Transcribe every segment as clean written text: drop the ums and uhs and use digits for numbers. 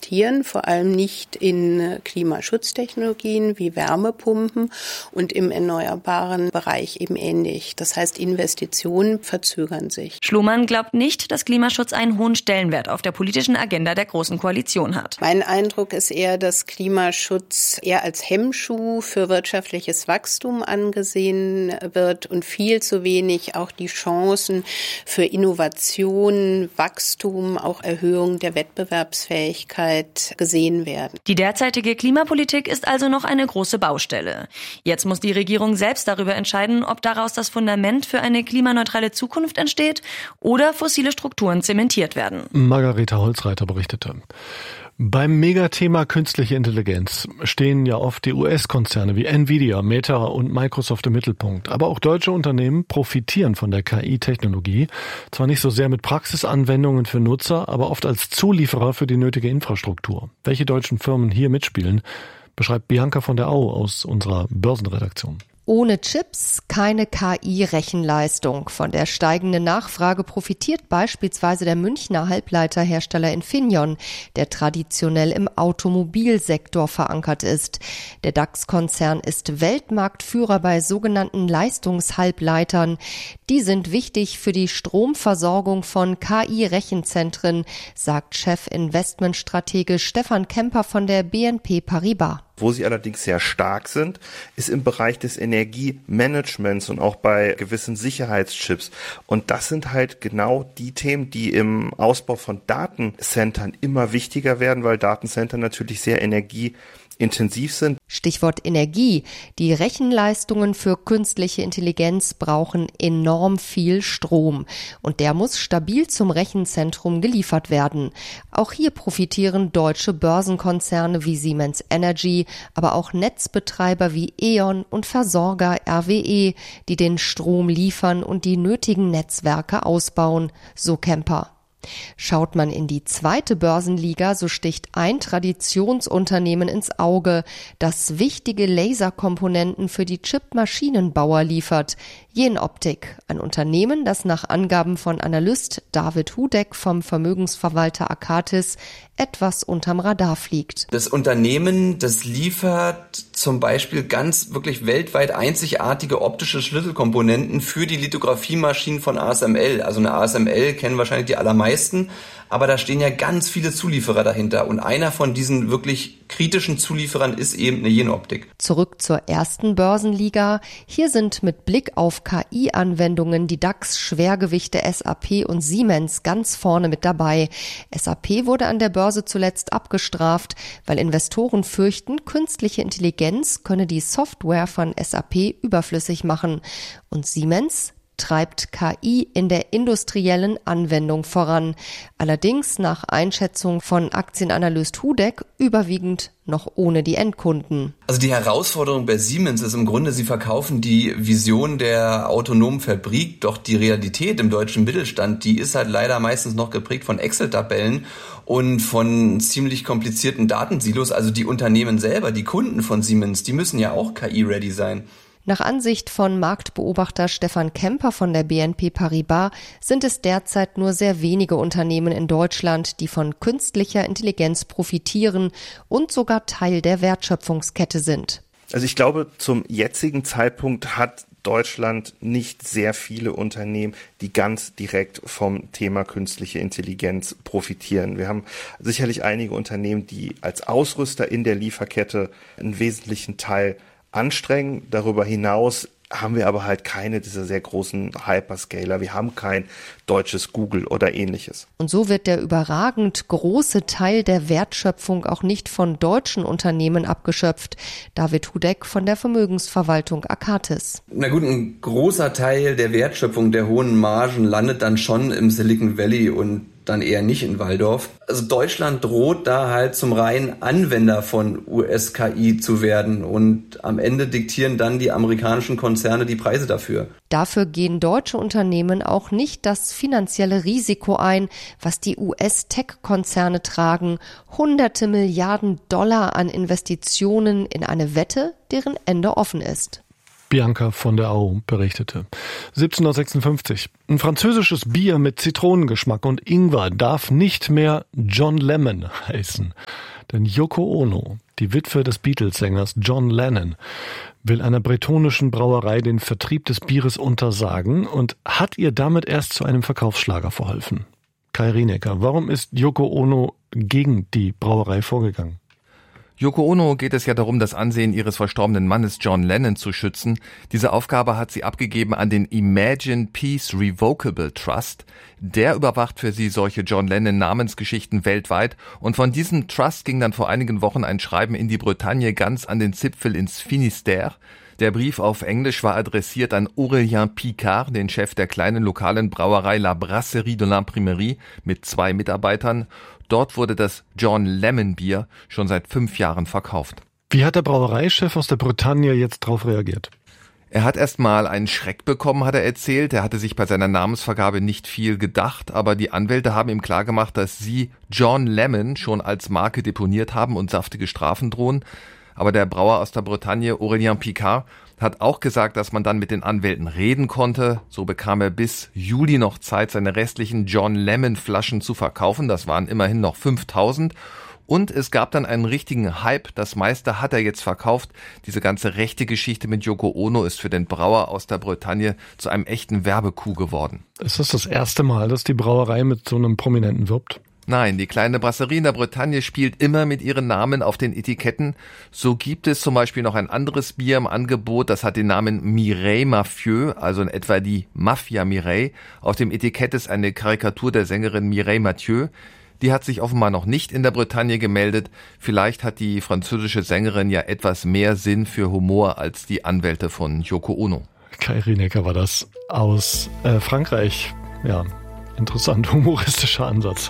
investieren, vor allem nicht in Klimaschutztechnologien wie Wärmepumpen und im erneuerbaren Bereich eben ähnlich. Das heißt, Investitionen verzögern sich. Schlumann glaubt nicht, dass Klimaschutz einen hohen Stellenwert auf der politischen Agenda der Großen Koalition hat. Mein Eindruck ist eher, dass Klimaschutz eher als Hemmschuh für wirtschaftliches Wachstum angesehen wird und viel zu wenig auch die Chancen für Innovation, Wachstum, auch Erhöhung der Wettbewerbsfähigkeit gesehen werden. Die derzeitige Klimapolitik ist also noch eine große Baustelle. Jetzt muss die Regierung selbst darüber entscheiden, ob daraus das Fundament für eine klimaneutrale Zukunft entsteht oder fossile Strukturen zementiert werden. Margareta Holzreiter berichtete. Beim Megathema künstliche Intelligenz stehen ja oft die US-Konzerne wie Nvidia, Meta und Microsoft im Mittelpunkt. Aber auch deutsche Unternehmen profitieren von der KI-Technologie. Zwar nicht so sehr mit Praxisanwendungen für Nutzer, aber oft als Zulieferer für die nötige Infrastruktur. Welche deutschen Firmen hier mitspielen, beschreibt Bianca von der Au aus unserer Börsenredaktion. Ohne Chips keine KI-Rechenleistung. Von der steigenden Nachfrage profitiert beispielsweise der Münchner Halbleiterhersteller Infineon, der traditionell im Automobilsektor verankert ist. Der DAX-Konzern ist Weltmarktführer bei sogenannten Leistungshalbleitern. Die sind wichtig für die Stromversorgung von KI-Rechenzentren, sagt Chef-Investmentstratege Stefan Kemper von der BNP Paribas. Wo sie allerdings sehr stark sind, ist im Bereich des Energiemanagements und auch bei gewissen Sicherheitschips. Und das sind halt genau die Themen, die im Ausbau von Datencentern immer wichtiger werden, weil Datencenter natürlich sehr energieintensiv sind. Stichwort Energie. Die Rechenleistungen für künstliche Intelligenz brauchen enorm viel Strom. Und der muss stabil zum Rechenzentrum geliefert werden. Auch hier profitieren deutsche Börsenkonzerne wie Siemens Energy, aber auch Netzbetreiber wie E.ON und Versorger RWE, die den Strom liefern und die nötigen Netzwerke ausbauen, so Kemper. Schaut man in die zweite Börsenliga, so sticht ein Traditionsunternehmen ins Auge, das wichtige Laserkomponenten für die Chipmaschinenbauer liefert. Jenoptik, ein Unternehmen, das nach Angaben von Analyst David Hudeck vom Vermögensverwalter Akatis etwas unterm Radar fliegt. Das Unternehmen, das liefert zum Beispiel ganz wirklich weltweit einzigartige optische Schlüsselkomponenten für die Lithografiemaschinen von ASML. Also eine ASML kennen wahrscheinlich die allermeisten, aber da stehen ja ganz viele Zulieferer dahinter und einer von diesen wirklich kritischen Zulieferern ist eben eine Jenoptik. Zurück zur ersten Börsenliga. Hier sind mit Blick auf KI-Anwendungen die DAX-Schwergewichte SAP und Siemens ganz vorne mit dabei. SAP wurde an der Börse zuletzt abgestraft, weil Investoren fürchten, künstliche Intelligenz könne die Software von SAP überflüssig machen. Und Siemens treibt KI in der industriellen Anwendung voran. Allerdings nach Einschätzung von Aktienanalyst Hudeck überwiegend noch ohne die Endkunden. Also die Herausforderung bei Siemens ist im Grunde, sie verkaufen die Vision der autonomen Fabrik, doch die Realität im deutschen Mittelstand, die ist halt leider meistens noch geprägt von Excel-Tabellen und von ziemlich komplizierten Datensilos. Also die Unternehmen selber, die Kunden von Siemens, die müssen ja auch KI-ready sein. Nach Ansicht von Marktbeobachter Stefan Kemper von der BNP Paribas sind es derzeit nur sehr wenige Unternehmen in Deutschland, die von künstlicher Intelligenz profitieren und sogar Teil der Wertschöpfungskette sind. Also ich glaube, zum jetzigen Zeitpunkt hat Deutschland nicht sehr viele Unternehmen, die ganz direkt vom Thema künstliche Intelligenz profitieren. Wir haben sicherlich einige Unternehmen, die als Ausrüster in der Lieferkette einen wesentlichen Teil anstrengen. Darüber hinaus haben wir aber halt keine dieser sehr großen Hyperscaler. Wir haben kein deutsches Google oder ähnliches. Und so wird der überragend große Teil der Wertschöpfung auch nicht von deutschen Unternehmen abgeschöpft. David Hudeck von der Vermögensverwaltung Akatis. Na gut, ein großer Teil der Wertschöpfung der hohen Margen landet dann schon im Silicon Valley und dann eher nicht in Walldorf. Also Deutschland droht da halt zum reinen Anwender von US-KI zu werden und am Ende diktieren dann die amerikanischen Konzerne die Preise dafür. Dafür gehen deutsche Unternehmen auch nicht das finanzielle Risiko ein, was die US-Tech-Konzerne tragen. Hunderte Milliarden Dollar an Investitionen in eine Wette, deren Ende offen ist. Bianca von der Au berichtete. 1756. Ein französisches Bier mit Zitronengeschmack und Ingwer darf nicht mehr John Lemon heißen. Denn Yoko Ono, die Witwe des Beatles-Sängers John Lennon, will einer bretonischen Brauerei den Vertrieb des Bieres untersagen und hat ihr damit erst zu einem Verkaufsschlager verholfen. Kai Rienecker, warum ist Yoko Ono gegen die Brauerei vorgegangen? Yoko Ono geht es ja darum, das Ansehen ihres verstorbenen Mannes John Lennon zu schützen. Diese Aufgabe hat sie abgegeben an den Imagine Peace Revocable Trust. Der überwacht für sie solche John Lennon Namensgeschichten weltweit. Und von diesem Trust ging dann vor einigen Wochen ein Schreiben in die Bretagne ganz an den Zipfel ins Finistère. Der Brief auf Englisch war adressiert an Aurélien Picard, den Chef der kleinen lokalen Brauerei La Brasserie de l'Imprimerie mit 2 Mitarbeitern. Dort wurde das John Lemon Bier schon seit 5 Jahren verkauft. Wie hat der Brauereichef aus der Bretagne jetzt darauf reagiert? Er hat erst mal einen Schreck bekommen, hat er erzählt. Er hatte sich bei seiner Namensvergabe nicht viel gedacht, aber die Anwälte haben ihm klargemacht, dass sie John Lemon schon als Marke deponiert haben und saftige Strafen drohen. Aber der Brauer aus der Bretagne, Aurélien Picard, hat auch gesagt, dass man dann mit den Anwälten reden konnte. So bekam er bis Juli noch Zeit, seine restlichen John Lemon Flaschen zu verkaufen. Das waren immerhin noch 5.000. Und es gab dann einen richtigen Hype. Das meiste hat er jetzt verkauft. Diese ganze rechte Geschichte mit Yoko Ono ist für den Brauer aus der Bretagne zu einem echten Werbecoup geworden. Ist das erste Mal, dass die Brauerei mit so einem Prominenten wirbt? Nein, die kleine Brasserie in der Bretagne spielt immer mit ihren Namen auf den Etiketten. So gibt es zum Beispiel noch ein anderes Bier im Angebot, das hat den Namen Mireille Mafieux, also in etwa die Mafia Mireille. Auf dem Etikett ist eine Karikatur der Sängerin Mireille Mathieu. Die hat sich offenbar noch nicht in der Bretagne gemeldet. Vielleicht hat die französische Sängerin ja etwas mehr Sinn für Humor als die Anwälte von Yoko Ono. Kai Rienecker war das aus Frankreich, ja. Interessant, humoristischer Ansatz.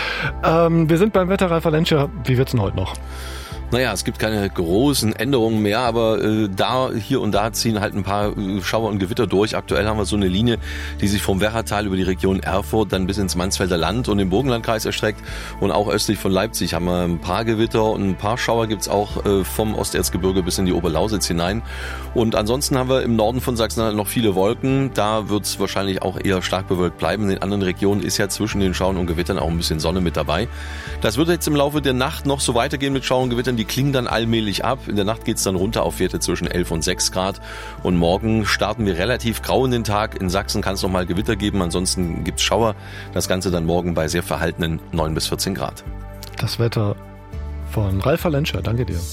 Wir sind beim Wetter, Ralf Valenscher. Wie wird's denn heute noch? Naja, es gibt keine großen Änderungen mehr, aber hier und da ziehen halt ein paar Schauer und Gewitter durch. Aktuell haben wir so eine Linie, die sich vom Werratal über die Region Erfurt dann bis ins Mansfelder Land und den Burgenlandkreis erstreckt. Und auch östlich von Leipzig haben wir ein paar Gewitter und ein paar Schauer gibt's auch vom Osterzgebirge bis in die Oberlausitz hinein. Und ansonsten haben wir im Norden von Sachsen noch viele Wolken. Da wird's wahrscheinlich auch eher stark bewölkt bleiben. In den anderen Regionen ist ja zwischen den Schauern und Gewittern auch ein bisschen Sonne mit dabei. Das wird jetzt im Laufe der Nacht noch so weitergehen mit Schauern und Gewittern. Die klingen dann allmählich ab. In der Nacht geht's dann runter auf Werte zwischen 11 und 6 Grad. Und morgen starten wir relativ grau in den Tag. In Sachsen kann es noch mal Gewitter geben. Ansonsten gibt's Schauer. Das Ganze dann morgen bei sehr verhaltenen 9 bis 14 Grad. Das Wetter von Ralf Valenscher. Danke dir.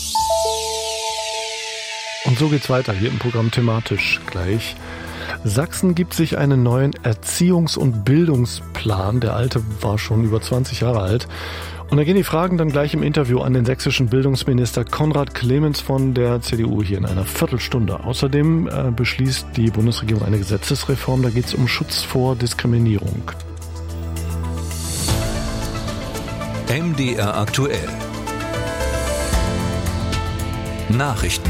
Und so geht's weiter hier im Programm thematisch gleich. Sachsen gibt sich einen neuen Erziehungs- und Bildungsplan. Der alte war schon über 20 Jahre alt. Und da gehen die Fragen dann gleich im Interview an den sächsischen Bildungsminister Konrad Clemens von der CDU hier in einer Viertelstunde. Außerdem beschließt die Bundesregierung eine Gesetzesreform. Da geht es um Schutz vor Diskriminierung. MDR aktuell. Nachrichten.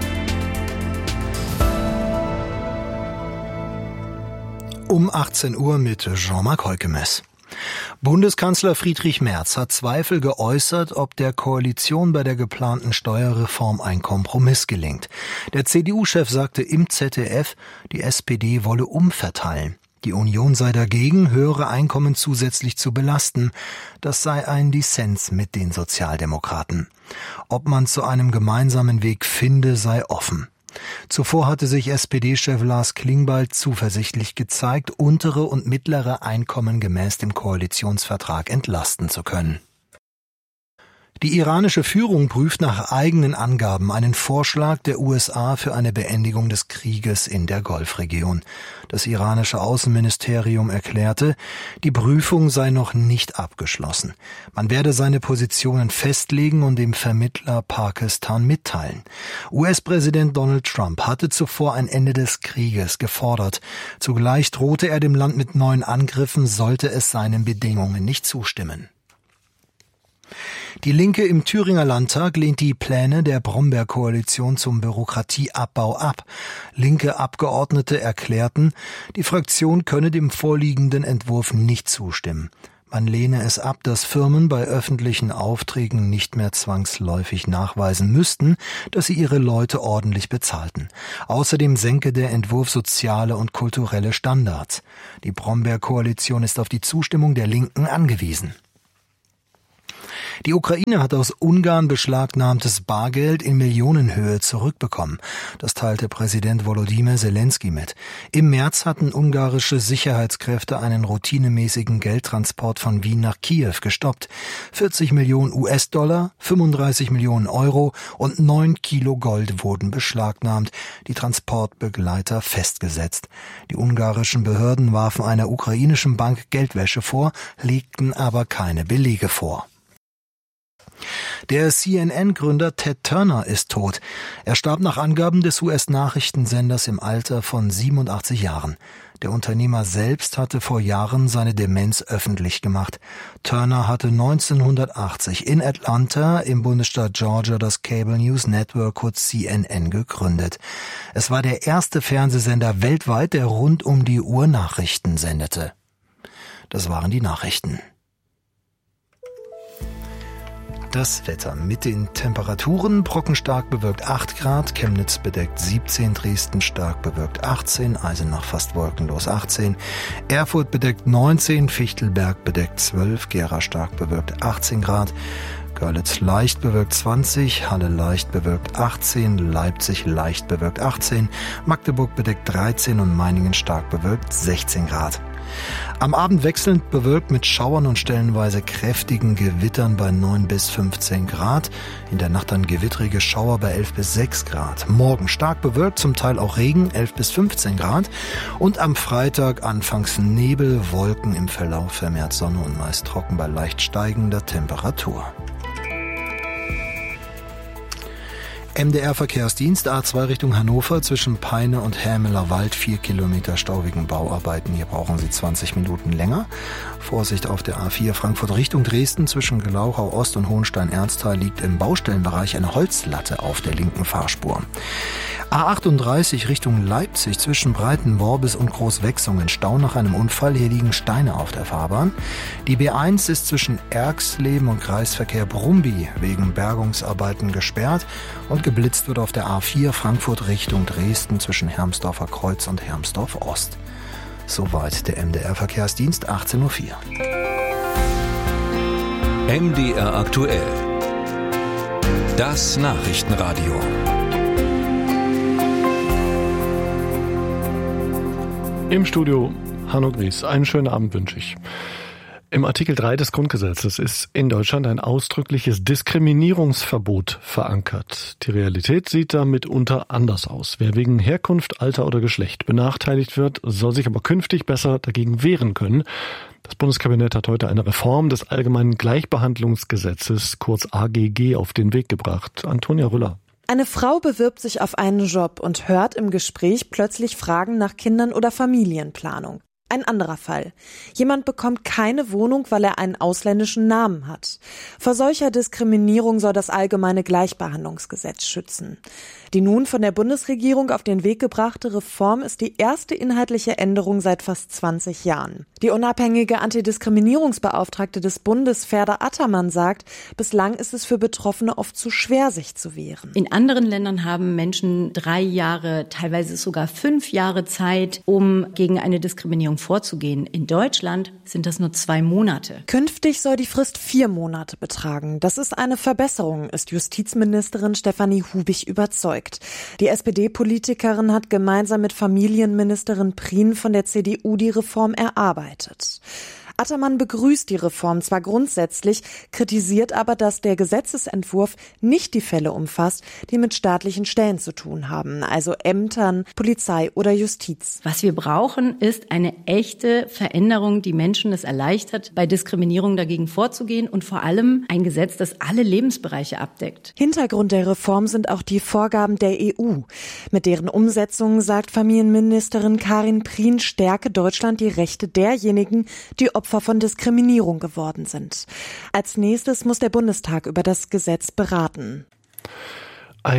Um 18 Uhr mit Jean-Marc Heukemes. Bundeskanzler Friedrich Merz hat Zweifel geäußert, ob der Koalition bei der geplanten Steuerreform ein Kompromiss gelingt. Der CDU-Chef sagte im ZDF, die SPD wolle umverteilen. Die Union sei dagegen, höhere Einkommen zusätzlich zu belasten. Das sei ein Dissens mit den Sozialdemokraten. Ob man zu einem gemeinsamen Weg finde, sei offen. Zuvor hatte sich SPD-Chef Lars Klingbeil zuversichtlich gezeigt, untere und mittlere Einkommen gemäß dem Koalitionsvertrag entlasten zu können. Die iranische Führung prüft nach eigenen Angaben einen Vorschlag der USA für eine Beendigung des Krieges in der Golfregion. Das iranische Außenministerium erklärte, die Prüfung sei noch nicht abgeschlossen. Man werde seine Positionen festlegen und dem Vermittler Pakistan mitteilen. US-Präsident Donald Trump hatte zuvor ein Ende des Krieges gefordert. Zugleich drohte er dem Land mit neuen Angriffen, sollte es seinen Bedingungen nicht zustimmen. Die Linke im Thüringer Landtag lehnt die Pläne der Brombeer-Koalition zum Bürokratieabbau ab. Linke Abgeordnete erklärten, die Fraktion könne dem vorliegenden Entwurf nicht zustimmen. Man lehne es ab, dass Firmen bei öffentlichen Aufträgen nicht mehr zwangsläufig nachweisen müssten, dass sie ihre Leute ordentlich bezahlten. Außerdem senke der Entwurf soziale und kulturelle Standards. Die Bromberg-Koalition ist auf die Zustimmung der Linken angewiesen. Die Ukraine hat aus Ungarn beschlagnahmtes Bargeld in Millionenhöhe zurückbekommen. Das teilte Präsident Volodymyr Zelensky mit. Im März hatten ungarische Sicherheitskräfte einen routinemäßigen Geldtransport von Wien nach Kiew gestoppt. 40 Millionen US-Dollar, 35 Millionen Euro und 9 Kilo Gold wurden beschlagnahmt, die Transportbegleiter festgesetzt. Die ungarischen Behörden warfen einer ukrainischen Bank Geldwäsche vor, legten aber keine Belege vor. Der CNN-Gründer Ted Turner ist tot. Er starb nach Angaben des US-Nachrichtensenders im Alter von 87 Jahren. Der Unternehmer selbst hatte vor Jahren seine Demenz öffentlich gemacht. Turner hatte 1980 in Atlanta im Bundesstaat Georgia das Cable News Network, kurz CNN, gegründet. Es war der erste Fernsehsender weltweit, der rund um die Uhr Nachrichten sendete. Das waren die Nachrichten. Das Wetter mit den Temperaturen: Brocken stark bewölkt 8 Grad, Chemnitz bedeckt 17, Dresden stark bewölkt 18, Eisenach fast wolkenlos 18, Erfurt bedeckt 19, Fichtelberg bedeckt 12, Gera stark bewölkt 18 Grad, Görlitz leicht bewölkt 20, Halle leicht bewölkt 18, Leipzig leicht bewölkt 18, Magdeburg bedeckt 13 und Meiningen stark bewölkt 16 Grad. Am Abend wechselnd bewölkt mit Schauern und stellenweise kräftigen Gewittern bei 9 bis 15 Grad. In der Nacht dann gewittrige Schauer bei 11 bis 6 Grad. Morgen stark bewölkt, zum Teil auch Regen, 11 bis 15 Grad. Und am Freitag anfangs Nebel, Wolken, im Verlauf vermehrt Sonne und meist trocken bei leicht steigender Temperatur. MDR-Verkehrsdienst A2 Richtung Hannover zwischen Peine und Hämeler Wald, 4 Kilometer Stau wegen Bauarbeiten. Hier brauchen Sie 20 Minuten länger. Vorsicht auf der A4 Frankfurt Richtung Dresden zwischen Glauchau Ost und Hohenstein-Ernsthal liegt im Baustellenbereich eine Holzlatte auf der linken Fahrspur. A38 Richtung Leipzig zwischen Breitenworbis und Großwechsungen Stau nach einem Unfall. Hier liegen Steine auf der Fahrbahn. Die B1 ist zwischen Erxleben und Kreisverkehr Brumby wegen Bergungsarbeiten gesperrt und geblitzt wird auf der A4 Frankfurt Richtung Dresden zwischen Hermsdorfer Kreuz und Hermsdorf Ost. Soweit der MDR-Verkehrsdienst, 18:04 Uhr. MDR aktuell. Das Nachrichtenradio. Im Studio Hanno Gries. Einen schönen Abend wünsche ich. Im Artikel 3 des Grundgesetzes ist in Deutschland ein ausdrückliches Diskriminierungsverbot verankert. Die Realität sieht da mitunter anders aus. Wer wegen Herkunft, Alter oder Geschlecht benachteiligt wird, soll sich aber künftig besser dagegen wehren können. Das Bundeskabinett hat heute eine Reform des Allgemeinen Gleichbehandlungsgesetzes, kurz AGG, auf den Weg gebracht. Antonia Rüller. Eine Frau bewirbt sich auf einen Job und hört im Gespräch plötzlich Fragen nach Kindern oder Familienplanung. Ein anderer Fall. Jemand bekommt keine Wohnung, weil er einen ausländischen Namen hat. Vor solcher Diskriminierung soll das Allgemeine Gleichbehandlungsgesetz schützen. Die nun von der Bundesregierung auf den Weg gebrachte Reform ist die erste inhaltliche Änderung seit fast 20 Jahren. Die unabhängige Antidiskriminierungsbeauftragte des Bundes, Ferda Attermann, sagt, bislang ist es für Betroffene oft zu schwer, sich zu wehren. In anderen Ländern haben Menschen 3 Jahre, teilweise sogar 5 Jahre Zeit, um gegen eine Diskriminierung vorzugehen. In Deutschland sind das nur 2 Monate. Künftig soll die Frist 4 Monate betragen. Das ist eine Verbesserung, ist Justizministerin Stefanie Hubig überzeugt. Die SPD-Politikerin hat gemeinsam mit Familienministerin Prien von der CDU die Reform erarbeitet. Attermann begrüßt die Reform zwar grundsätzlich, kritisiert aber, dass der Gesetzesentwurf nicht die Fälle umfasst, die mit staatlichen Stellen zu tun haben, also Ämtern, Polizei oder Justiz. Was wir brauchen, ist eine echte Veränderung, die Menschen es erleichtert, bei Diskriminierung dagegen vorzugehen und vor allem ein Gesetz, das alle Lebensbereiche abdeckt. Hintergrund der Reform sind auch die Vorgaben der EU. Mit deren Umsetzung, sagt Familienministerin Karin Prien, stärke Deutschland die Rechte derjenigen, die Opfer von Diskriminierung geworden sind. Als nächstes muss der Bundestag über das Gesetz beraten. Ein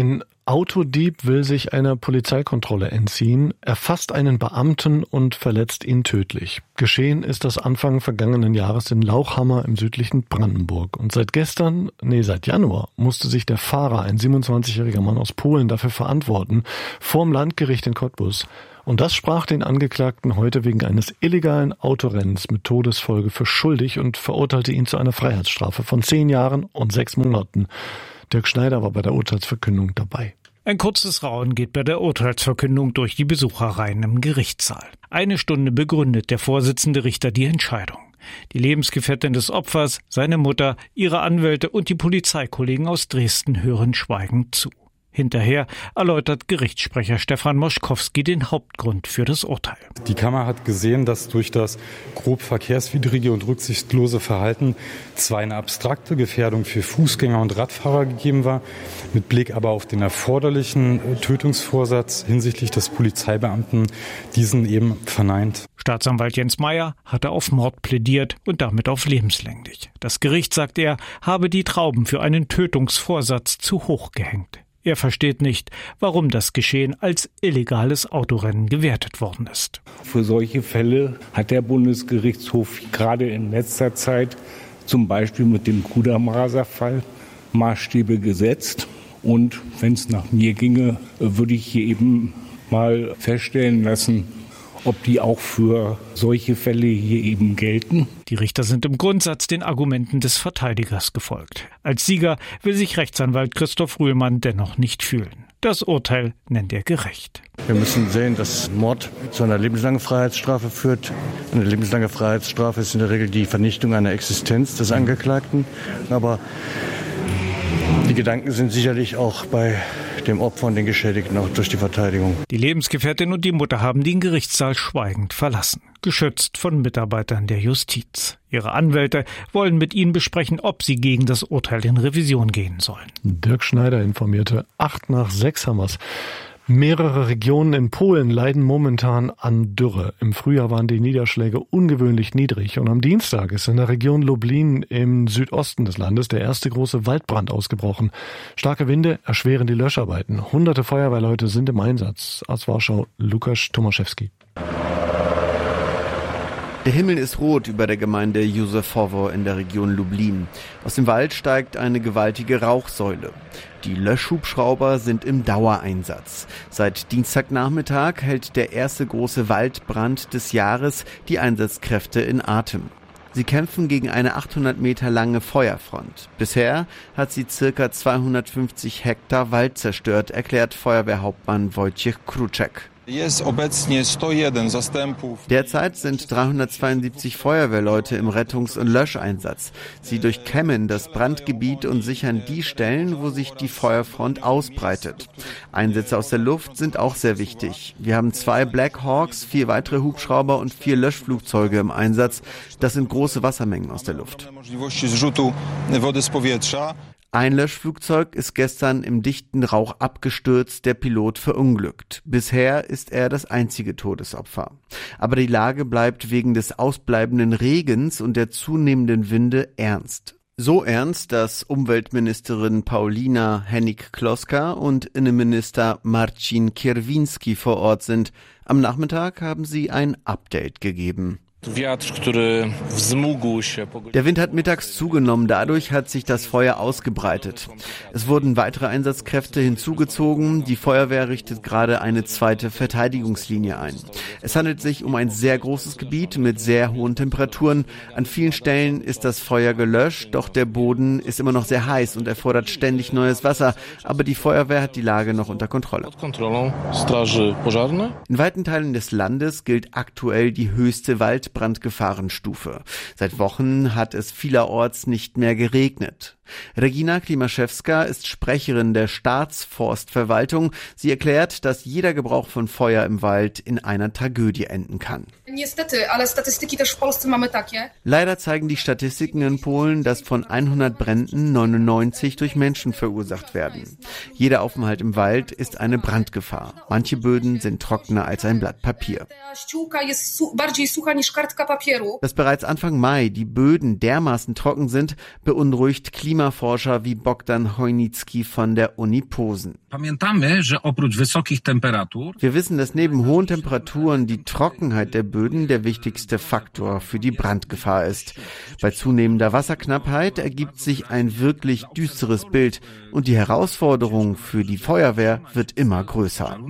Autodieb will sich einer Polizeikontrolle entziehen, erfasst einen Beamten und verletzt ihn tödlich. Geschehen ist das Anfang vergangenen Jahres in Lauchhammer im südlichen Brandenburg. Und seit Januar, musste sich der Fahrer, ein 27-jähriger Mann aus Polen, dafür verantworten, vorm Landgericht in Cottbus. Und das sprach den Angeklagten heute wegen eines illegalen Autorennens mit Todesfolge für schuldig und verurteilte ihn zu einer Freiheitsstrafe von 10 Jahren und 6 Monaten. Dirk Schneider war bei der Urteilsverkündung dabei. Ein kurzes Raunen geht bei der Urteilsverkündung durch die Besucherreihen im Gerichtssaal. 1 Stunde begründet der Vorsitzende Richter die Entscheidung. Die Lebensgefährtin des Opfers, seine Mutter, ihre Anwälte und die Polizeikollegen aus Dresden hören schweigend zu. Hinterher erläutert Gerichtssprecher Stefan Moschkowski den Hauptgrund für das Urteil. Die Kammer hat gesehen, dass durch das grob verkehrswidrige und rücksichtslose Verhalten zwar eine abstrakte Gefährdung für Fußgänger und Radfahrer gegeben war, mit Blick aber auf den erforderlichen Tötungsvorsatz hinsichtlich des Polizeibeamten diesen eben verneint. Staatsanwalt Jens Meyer hatte auf Mord plädiert und damit auf lebenslänglich. Das Gericht, sagt er, habe die Trauben für einen Tötungsvorsatz zu hoch gehängt. Er versteht nicht, warum das Geschehen als illegales Autorennen gewertet worden ist. Für solche Fälle hat der Bundesgerichtshof gerade in letzter Zeit, zum Beispiel mit dem Kudermaser-Fall, Maßstäbe gesetzt. Und wenn es nach mir ginge, würde ich hier eben mal feststellen lassen, ob die auch für solche Fälle hier eben gelten. Die Richter sind im Grundsatz den Argumenten des Verteidigers gefolgt. Als Sieger will sich Rechtsanwalt Christoph Rühlmann dennoch nicht fühlen. Das Urteil nennt er gerecht. Wir müssen sehen, dass Mord zu einer lebenslangen Freiheitsstrafe führt. Eine lebenslange Freiheitsstrafe ist in der Regel die Vernichtung einer Existenz des Angeklagten. Aber die Gedanken sind sicherlich auch bei dem Opfer und den Geschädigten auch durch die Verteidigung. Die Lebensgefährtin und die Mutter haben den Gerichtssaal schweigend verlassen, geschützt von Mitarbeitern der Justiz. Ihre Anwälte wollen mit ihnen besprechen, ob sie gegen das Urteil in Revision gehen sollen. Dirk Schneider informierte, 8/6 haben wir's. Mehrere Regionen in Polen leiden momentan an Dürre. Im Frühjahr waren die Niederschläge ungewöhnlich niedrig und am Dienstag ist in der Region Lublin im Südosten des Landes der erste große Waldbrand ausgebrochen. Starke Winde erschweren die Löscharbeiten. Hunderte Feuerwehrleute sind im Einsatz. Aus Warschau, Lukasz Tomaszewski. Der Himmel ist rot über der Gemeinde Józefowo in der Region Lublin. Aus dem Wald steigt eine gewaltige Rauchsäule. Die Löschhubschrauber sind im Dauereinsatz. Seit Dienstagnachmittag hält der erste große Waldbrand des Jahres die Einsatzkräfte in Atem. Sie kämpfen gegen eine 800 Meter lange Feuerfront. Bisher hat sie ca. 250 Hektar Wald zerstört, erklärt Feuerwehrhauptmann Wojciech Kruczek. Derzeit sind 372 Feuerwehrleute im Rettungs- und Löscheinsatz. Sie durchkämmen das Brandgebiet und sichern die Stellen, wo sich die Feuerfront ausbreitet. Einsätze aus der Luft sind auch sehr wichtig. Wir haben 2 Black Hawks, 4 weitere Hubschrauber und 4 Löschflugzeuge im Einsatz. Das sind große Wassermengen aus der Luft. Ein Löschflugzeug ist gestern im dichten Rauch abgestürzt, der Pilot verunglückt. Bisher ist er das einzige Todesopfer. Aber die Lage bleibt wegen des ausbleibenden Regens und der zunehmenden Winde ernst. So ernst, dass Umweltministerin Paulina Hennig-Kloska und Innenminister Marcin Kierwiński vor Ort sind. Am Nachmittag haben sie ein Update gegeben. Der Wind hat mittags zugenommen, dadurch hat sich das Feuer ausgebreitet. Es wurden weitere Einsatzkräfte hinzugezogen, die Feuerwehr richtet gerade eine zweite Verteidigungslinie ein. Es handelt sich um ein sehr großes Gebiet mit sehr hohen Temperaturen. An vielen Stellen ist das Feuer gelöscht, doch der Boden ist immer noch sehr heiß und erfordert ständig neues Wasser, aber die Feuerwehr hat die Lage noch unter Kontrolle. In weiten Teilen des Landes gilt aktuell die höchste Waldbrandgefahrenstufe. Seit Wochen hat es vielerorts nicht mehr geregnet. Regina Klimaszewska ist Sprecherin der Staatsforstverwaltung. Sie erklärt, dass jeder Gebrauch von Feuer im Wald in einer Tragödie enden kann. Leider zeigen die Statistiken in Polen, dass von 100 Bränden 99 durch Menschen verursacht werden. Jeder Aufenthalt im Wald ist eine Brandgefahr. Manche Böden sind trockener als ein Blatt Papier. Dass bereits Anfang Mai die Böden dermaßen trocken sind, beunruhigt Klimaforscher wie Bogdan Hojnicki von der Uni Posen. Wir wissen, dass neben hohen Temperaturen die Trockenheit der Böden der wichtigste Faktor für die Brandgefahr ist. Bei zunehmender Wasserknappheit ergibt sich ein wirklich düsteres Bild und die Herausforderung für die Feuerwehr wird immer größer.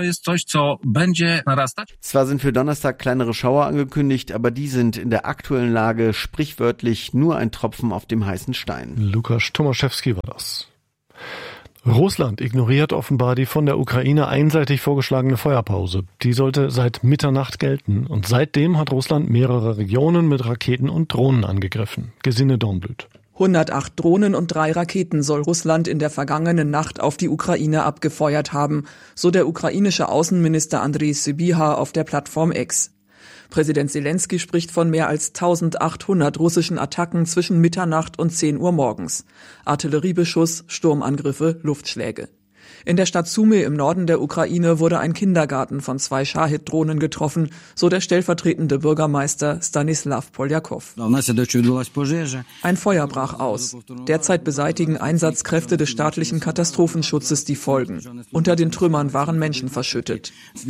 Zwar sind für Donnerstag kleinere Schauer angekündigt, aber die sind in der aktuellen Lage sprichwörtlich nur ein Tropfen auf dem heißen Stein. Lukasz Tomaszewski war das. Russland ignoriert offenbar die von der Ukraine einseitig vorgeschlagene Feuerpause. Die sollte seit Mitternacht gelten und seitdem hat Russland mehrere Regionen mit Raketen und Drohnen angegriffen. Gesine Dornblüt. 108 Drohnen und 3 Raketen soll Russland in der vergangenen Nacht auf die Ukraine abgefeuert haben, so der ukrainische Außenminister Andrei Sybiha auf der Plattform X. Präsident Selenskyj spricht von mehr als 1800 russischen Attacken zwischen Mitternacht und 10 Uhr morgens. Artilleriebeschuss, Sturmangriffe, Luftschläge. In der Stadt Sumy im Norden der Ukraine wurde ein Kindergarten von 2 Schahid-Drohnen getroffen, so der stellvertretende Bürgermeister Stanislav Poljakow. Ein Feuer brach aus. Derzeit beseitigen Einsatzkräfte des staatlichen Katastrophenschutzes die Folgen. Unter den Trümmern waren Menschen verschüttet.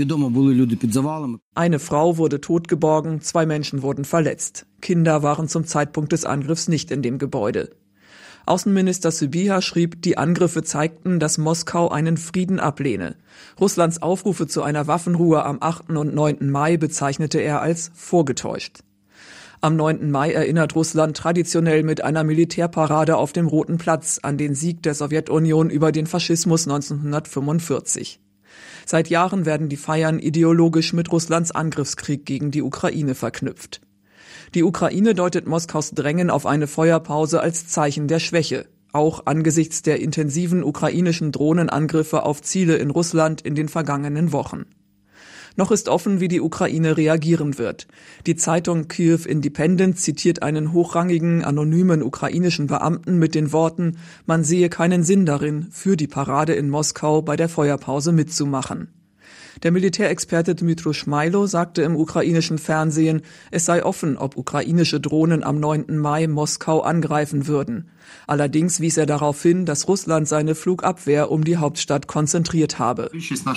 Eine Frau wurde totgeborgen, 2 Menschen wurden verletzt. Kinder waren zum Zeitpunkt des Angriffs nicht in dem Gebäude. Außenminister Sybiha schrieb, die Angriffe zeigten, dass Moskau einen Frieden ablehne. Russlands Aufrufe zu einer Waffenruhe am 8. und 9. Mai bezeichnete er als vorgetäuscht. Am 9. Mai erinnert Russland traditionell mit einer Militärparade auf dem Roten Platz an den Sieg der Sowjetunion über den Faschismus 1945. Seit Jahren werden die Feiern ideologisch mit Russlands Angriffskrieg gegen die Ukraine verknüpft. Die Ukraine deutet Moskaus Drängen auf eine Feuerpause als Zeichen der Schwäche, auch angesichts der intensiven ukrainischen Drohnenangriffe auf Ziele in Russland in den vergangenen Wochen. Noch ist offen, wie die Ukraine reagieren wird. Die Zeitung Kyiv Independent zitiert einen hochrangigen, anonymen ukrainischen Beamten mit den Worten, man sehe keinen Sinn darin, für die Parade in Moskau bei der Feuerpause mitzumachen. Der Militärexperte Dmytro Schmailo sagte im ukrainischen Fernsehen, es sei offen, ob ukrainische Drohnen am 9. Mai Moskau angreifen würden. Allerdings wies er darauf hin, dass Russland seine Flugabwehr um die Hauptstadt konzentriert habe.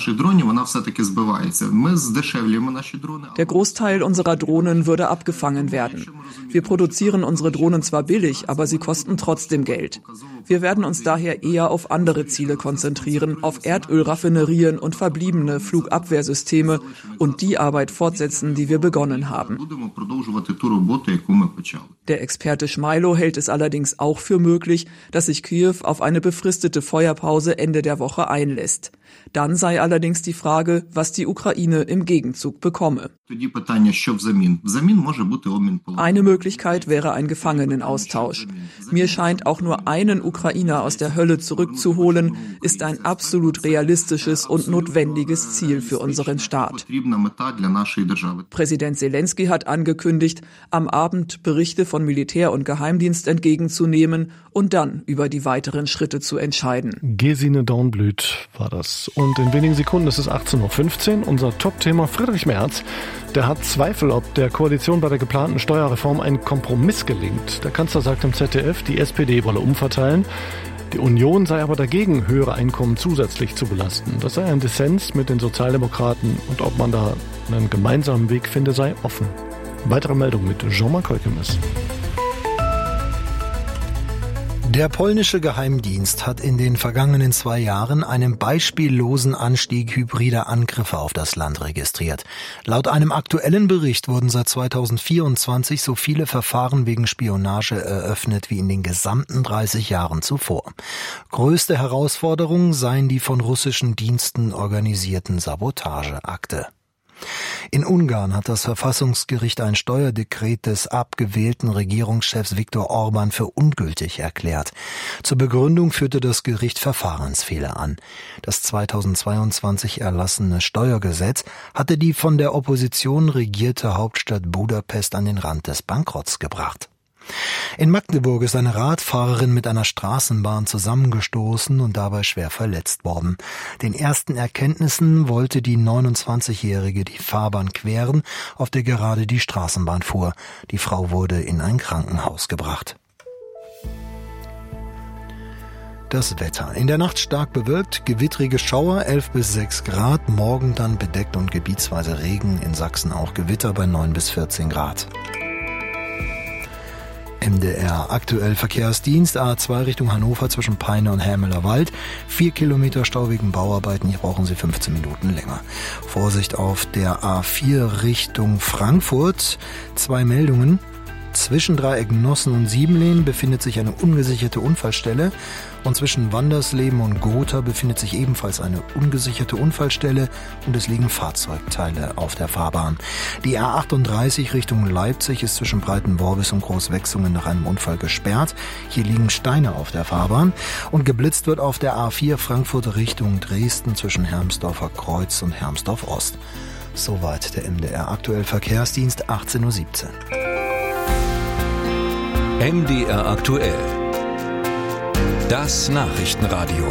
Der Großteil unserer Drohnen würde abgefangen werden. Wir produzieren unsere Drohnen zwar billig, aber sie kosten trotzdem Geld. Wir werden uns daher eher auf andere Ziele konzentrieren, auf Erdölraffinerien und verbliebene Flugabwehrsysteme und die Arbeit fortsetzen, die wir begonnen haben. Der Experte Schmailo hält es allerdings auch für möglich, dass sich Kyiw auf eine befristete Feuerpause Ende der Woche einlässt. Dann sei allerdings die Frage, was die Ukraine im Gegenzug bekomme. Eine Möglichkeit wäre ein Gefangenenaustausch. Mir scheint, auch nur einen Ukrainer aus der Hölle zurückzuholen, ist ein absolut realistisches und notwendiges Ziel für unseren Staat. Präsident Selenskyj hat angekündigt, am Abend Berichte von Militär und Geheimdienst entgegenzunehmen und dann über die weiteren Schritte zu entscheiden. Gesine Dornblüt war das. Und in wenigen Sekunden ist es 18.15 Uhr. Unser Top-Thema Friedrich Merz. Der hat Zweifel, ob der Koalition bei der geplanten Steuerreform ein Kompromiss gelingt. Der Kanzler sagt im ZDF, die SPD wolle umverteilen. Die Union sei aber dagegen, höhere Einkommen zusätzlich zu belasten. Das sei ein Dissens mit den Sozialdemokraten und ob man da einen gemeinsamen Weg finde, sei offen. Weitere Meldung mit Jean-Marc Heukemes. Der polnische Geheimdienst hat in den vergangenen 2 Jahren einen beispiellosen Anstieg hybrider Angriffe auf das Land registriert. Laut einem aktuellen Bericht wurden seit 2024 so viele Verfahren wegen Spionage eröffnet wie in den gesamten 30 Jahren zuvor. Größte Herausforderung seien die von russischen Diensten organisierten Sabotageakte. In Ungarn hat das Verfassungsgericht ein Steuerdekret des abgewählten Regierungschefs Viktor Orban für ungültig erklärt. Zur Begründung führte das Gericht Verfahrensfehler an. Das 2022 erlassene Steuergesetz hatte die von der Opposition regierte Hauptstadt Budapest an den Rand des Bankrotts gebracht. In Magdeburg ist eine Radfahrerin mit einer Straßenbahn zusammengestoßen und dabei schwer verletzt worden. Den ersten Erkenntnissen wollte die 29-Jährige die Fahrbahn queren, auf der gerade die Straßenbahn fuhr. Die Frau wurde in ein Krankenhaus gebracht. Das Wetter. In der Nacht stark bewölkt, gewittrige Schauer, 11 bis 6 Grad. Morgen dann bedeckt und gebietsweise Regen. In Sachsen auch Gewitter bei 9 bis 14 Grad. MDR aktuell Verkehrsdienst A2 Richtung Hannover zwischen Peine und Hämeler Wald. 4 Kilometer Stau wegen Bauarbeiten. Hier brauchen Sie 15 Minuten länger. Vorsicht auf der A4 Richtung Frankfurt. 2 Meldungen. Zwischen Dreieck Nossen und Siebenlehn befindet sich eine ungesicherte Unfallstelle und zwischen Wandersleben und Gotha befindet sich ebenfalls eine ungesicherte Unfallstelle und es liegen Fahrzeugteile auf der Fahrbahn. Die A38 Richtung Leipzig ist zwischen Breitenworbis und Großwechsungen nach einem Unfall gesperrt. Hier liegen Steine auf der Fahrbahn und geblitzt wird auf der A4 Frankfurt Richtung Dresden zwischen Hermsdorfer Kreuz und Hermsdorf Ost. Soweit der MDR aktuell Verkehrsdienst 18:17 Uhr. MDR aktuell. Das Nachrichtenradio.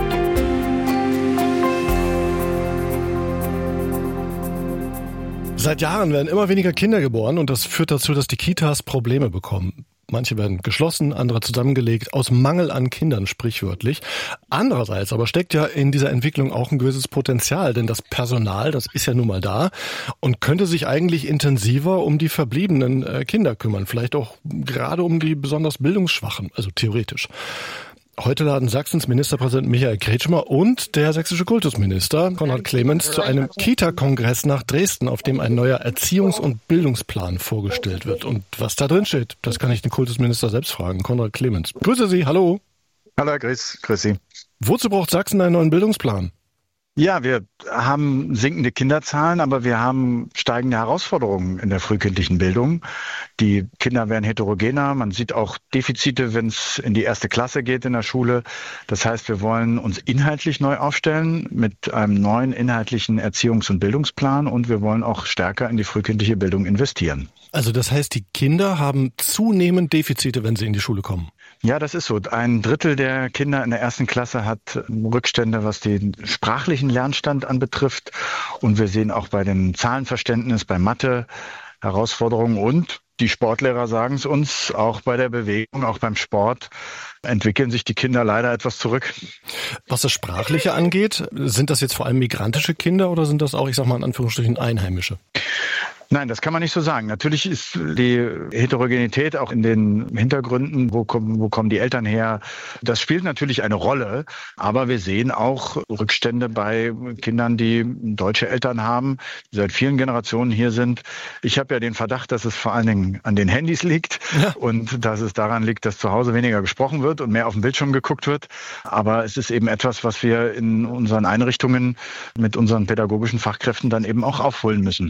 Seit Jahren werden immer weniger Kinder geboren und das führt dazu, dass die Kitas Probleme bekommen. Manche werden geschlossen, andere zusammengelegt, aus Mangel an Kindern sprichwörtlich. Andererseits aber steckt ja in dieser Entwicklung auch ein gewisses Potenzial, denn das Personal, das ist ja nun mal da und könnte sich eigentlich intensiver um die verbliebenen Kinder kümmern, vielleicht auch gerade um die besonders bildungsschwachen, also theoretisch. Heute laden Sachsens Ministerpräsident Michael Kretschmer und der sächsische Kultusminister Konrad Clemens zu einem Kita-Kongress nach Dresden, auf dem ein neuer Erziehungs- und Bildungsplan vorgestellt wird. Und was da drin steht, das kann ich den Kultusminister selbst fragen. Konrad Clemens. Grüße Sie, hallo. Hallo, Herr Grüß Sie. Wozu braucht Sachsen einen neuen Bildungsplan? Ja, wir haben sinkende Kinderzahlen, aber wir haben steigende Herausforderungen in der frühkindlichen Bildung. Die Kinder werden heterogener. Man sieht auch Defizite, wenn es in die 1. Klasse geht in der Schule. Das heißt, wir wollen uns inhaltlich neu aufstellen mit einem neuen inhaltlichen Erziehungs- und Bildungsplan und wir wollen auch stärker in die frühkindliche Bildung investieren. Also das heißt, die Kinder haben zunehmend Defizite, wenn sie in die Schule kommen? Ja, das ist so. 1/3 der Kinder in der 1. Klasse hat Rückstände, was den sprachlichen Lernstand anbetrifft. Und wir sehen auch bei dem Zahlenverständnis, bei Mathe Herausforderungen. Und die Sportlehrer sagen es uns, auch bei der Bewegung, auch beim Sport entwickeln sich die Kinder leider etwas zurück. Was das Sprachliche angeht, sind das jetzt vor allem migrantische Kinder oder sind das auch, ich sag mal in Anführungsstrichen, Einheimische? Nein, das kann man nicht so sagen. Natürlich ist die Heterogenität auch in den Hintergründen, wo kommen die Eltern her, das spielt natürlich eine Rolle. Aber wir sehen auch Rückstände bei Kindern, die deutsche Eltern haben, die seit vielen Generationen hier sind. Ich habe ja den Verdacht, dass es vor allen Dingen an den Handys liegt und dass es daran liegt, dass zu Hause weniger gesprochen wird und mehr auf den Bildschirm geguckt wird. Aber es ist eben etwas, was wir in unseren Einrichtungen mit unseren pädagogischen Fachkräften dann eben auch aufholen müssen.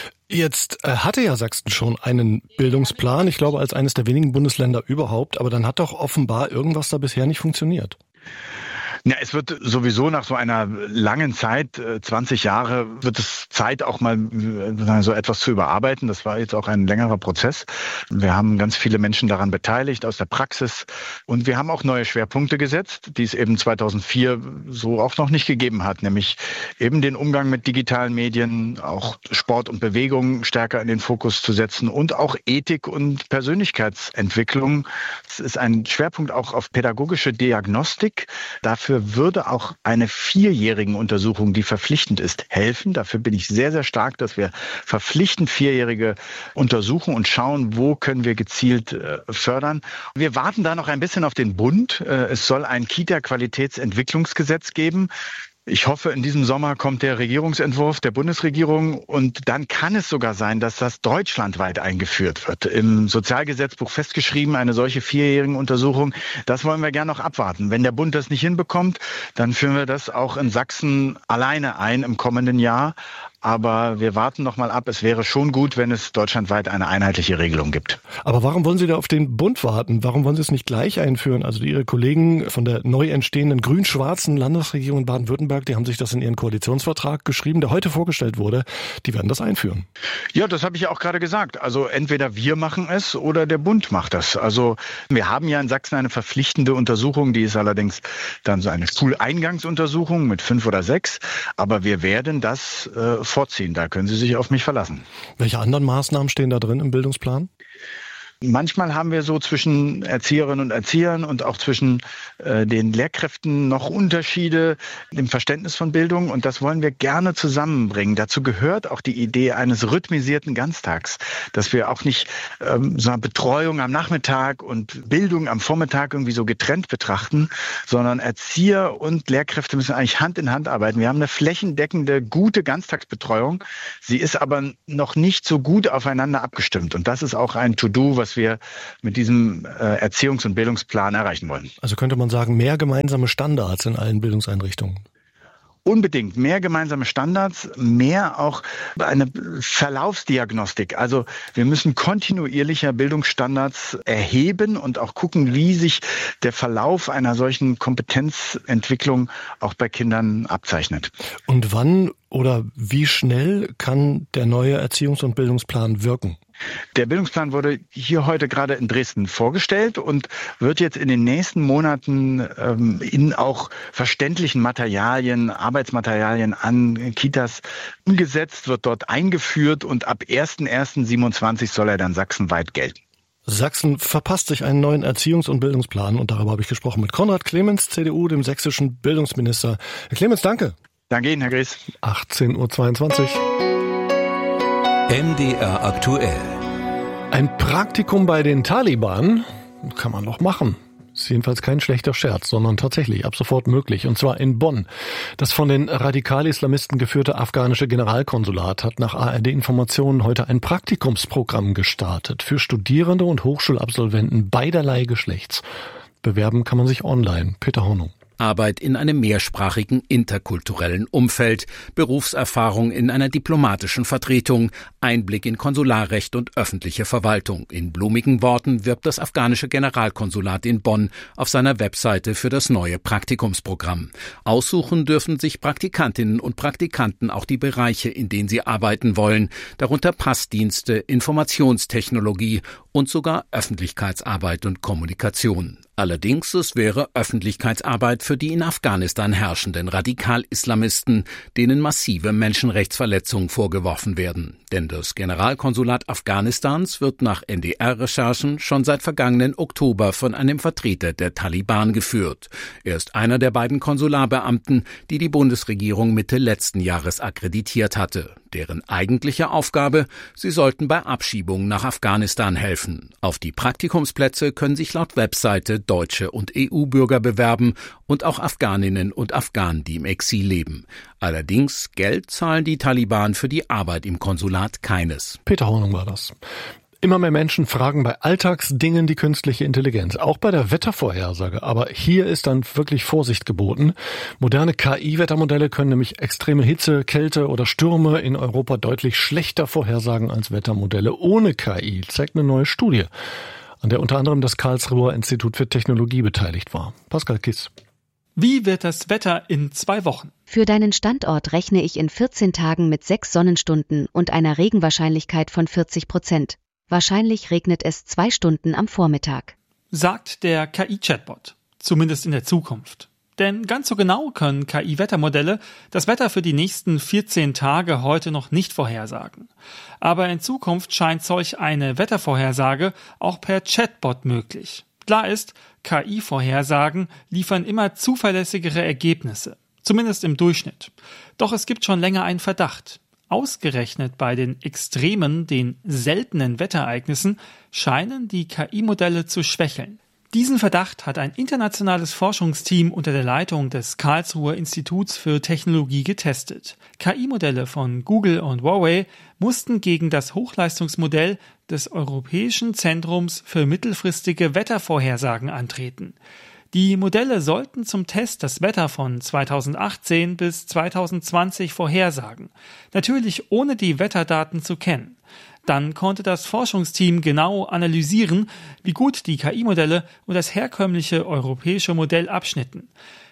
Jetzt hatte ja Sachsen schon einen Bildungsplan, ich glaube als eines der wenigen Bundesländer überhaupt, aber dann hat doch offenbar irgendwas da bisher nicht funktioniert. Ja, es wird sowieso nach so einer langen Zeit, 20 Jahre, wird es Zeit auch mal so etwas zu überarbeiten. Das war jetzt auch ein längerer Prozess. Wir haben ganz viele Menschen daran beteiligt aus der Praxis und wir haben auch neue Schwerpunkte gesetzt, die es eben 2004 so auch noch nicht gegeben hat, nämlich eben den Umgang mit digitalen Medien, auch Sport und Bewegung stärker in den Fokus zu setzen und auch Ethik und Persönlichkeitsentwicklung. Es ist ein Schwerpunkt auch auf pädagogische Diagnostik. Dafür würde auch eine 4-jährige Untersuchung, die verpflichtend ist, helfen. Dafür bin ich sehr, sehr stark, dass wir verpflichtend 4-Jährige untersuchen und schauen, wo können wir gezielt fördern. Wir warten da noch ein bisschen auf den Bund. Es soll ein Kita-Qualitätsentwicklungsgesetz geben. Ich hoffe, in diesem Sommer kommt der Regierungsentwurf der Bundesregierung und dann kann es sogar sein, dass das deutschlandweit eingeführt wird. Im Sozialgesetzbuch festgeschrieben, eine solche 4-jährige Untersuchung. Das wollen wir gerne noch abwarten. Wenn der Bund das nicht hinbekommt, dann führen wir das auch in Sachsen alleine ein im kommenden Jahr. Aber wir warten noch mal ab. Es wäre schon gut, wenn es deutschlandweit eine einheitliche Regelung gibt. Aber warum wollen Sie da auf den Bund warten? Warum wollen Sie es nicht gleich einführen? Also Ihre Kollegen von der neu entstehenden grün-schwarzen Landesregierung in Baden-Württemberg gesagt, die haben sich das in ihren Koalitionsvertrag geschrieben, der heute vorgestellt wurde. Die werden das einführen. Ja, das habe ich ja auch gerade gesagt. Also entweder wir machen es oder der Bund macht das. Also wir haben ja in Sachsen eine verpflichtende Untersuchung, die ist allerdings dann so eine Schuleingangsuntersuchung mit 5 oder 6. Aber wir werden das vorziehen. Da können Sie sich auf mich verlassen. Welche anderen Maßnahmen stehen da drin im Bildungsplan? Manchmal haben wir so zwischen Erzieherinnen und Erziehern und auch zwischen den Lehrkräften noch Unterschiede im Verständnis von Bildung und das wollen wir gerne zusammenbringen. Dazu gehört auch die Idee eines rhythmisierten Ganztags, dass wir auch nicht so eine Betreuung am Nachmittag und Bildung am Vormittag irgendwie so getrennt betrachten, sondern Erzieher und Lehrkräfte müssen eigentlich Hand in Hand arbeiten. Wir haben eine flächendeckende, gute Ganztagsbetreuung. Sie ist aber noch nicht so gut aufeinander abgestimmt und das ist auch ein To-Do, was wir mit diesem Erziehungs- und Bildungsplan erreichen wollen. Also könnte man sagen, mehr gemeinsame Standards in allen Bildungseinrichtungen. Unbedingt mehr gemeinsame Standards, mehr auch eine Verlaufsdiagnostik. Also wir müssen kontinuierlicher Bildungsstandards erheben und auch gucken, wie sich der Verlauf einer solchen Kompetenzentwicklung auch bei Kindern abzeichnet. Und wann oder wie schnell kann der neue Erziehungs- und Bildungsplan wirken? Der Bildungsplan wurde hier heute gerade in Dresden vorgestellt und wird jetzt in den nächsten Monaten in auch verständlichen Materialien, Arbeitsmaterialien an Kitas umgesetzt, wird dort eingeführt und ab 1.1.27 soll er dann sachsenweit gelten. Sachsen verpasst sich einen neuen Erziehungs- und Bildungsplan und darüber habe ich gesprochen mit Konrad Clemens, CDU, dem sächsischen Bildungsminister. Herr Clemens, danke. Danke Ihnen, Herr Gries. 18.22 Uhr. MDR aktuell. Ein Praktikum bei den Taliban kann man doch machen. Ist jedenfalls kein schlechter Scherz, sondern tatsächlich ab sofort möglich. Und zwar in Bonn. Das von den Radikal-Islamisten geführte afghanische Generalkonsulat hat nach ARD-Informationen heute ein Praktikumsprogramm gestartet für Studierende und Hochschulabsolventen beiderlei Geschlechts. Bewerben kann man sich online. Peter Hornung. Arbeit in einem mehrsprachigen interkulturellen Umfeld, Berufserfahrung in einer diplomatischen Vertretung, Einblick in Konsularrecht und öffentliche Verwaltung. In blumigen Worten wirbt das afghanische Generalkonsulat in Bonn auf seiner Webseite für das neue Praktikumsprogramm. Aussuchen dürfen sich Praktikantinnen und Praktikanten auch die Bereiche, in denen sie arbeiten wollen, darunter Passdienste, Informationstechnologie und sogar Öffentlichkeitsarbeit und Kommunikation. Allerdings, es wäre Öffentlichkeitsarbeit für die in Afghanistan herrschenden Radikal-Islamisten, denen massive Menschenrechtsverletzungen vorgeworfen werden. Denn das Generalkonsulat Afghanistans wird nach NDR-Recherchen schon seit vergangenen Oktober von einem Vertreter der Taliban geführt. Er ist einer der beiden Konsularbeamten, die die Bundesregierung Mitte letzten Jahres akkreditiert hatte. Deren eigentliche Aufgabe, sie sollten bei Abschiebungen nach Afghanistan helfen. Auf die Praktikumsplätze können sich laut Webseite deutsche und EU-Bürger bewerben und auch Afghaninnen und Afghanen, die im Exil leben. Allerdings Geld zahlen die Taliban für die Arbeit im Konsulat keines. Peter Hornung war das. Immer mehr Menschen fragen bei Alltagsdingen die künstliche Intelligenz, auch bei der Wettervorhersage. Aber hier ist dann wirklich Vorsicht geboten. Moderne KI-Wettermodelle können nämlich extreme Hitze, Kälte oder Stürme in Europa deutlich schlechter vorhersagen als Wettermodelle ohne KI, zeigt eine neue Studie, an der unter anderem das Karlsruher Institut für Technologie beteiligt war. Pascal Kiss. Wie wird das Wetter in 2 Wochen? Für deinen Standort rechne ich in 14 Tagen mit 6 Sonnenstunden und einer Regenwahrscheinlichkeit von 40%. Wahrscheinlich regnet es 2 Stunden am Vormittag. Sagt der KI-Chatbot. Zumindest in der Zukunft. Denn ganz so genau können KI-Wettermodelle das Wetter für die nächsten 14 Tage heute noch nicht vorhersagen. Aber in Zukunft scheint solch eine Wettervorhersage auch per Chatbot möglich. Klar ist, KI-Vorhersagen liefern immer zuverlässigere Ergebnisse. Zumindest im Durchschnitt. Doch es gibt schon länger einen Verdacht. Ausgerechnet bei den extremen, den seltenen Wetterereignissen scheinen die KI-Modelle zu schwächeln. Diesen Verdacht hat ein internationales Forschungsteam unter der Leitung des Karlsruher Instituts für Technologie getestet. KI-Modelle von Google und Huawei mussten gegen das Hochleistungsmodell des Europäischen Zentrums für mittelfristige Wettervorhersagen antreten. Die Modelle sollten zum Test das Wetter von 2018 bis 2020 vorhersagen. Natürlich ohne die Wetterdaten zu kennen. Dann konnte das Forschungsteam genau analysieren, wie gut die KI-Modelle und das herkömmliche europäische Modell abschnitten.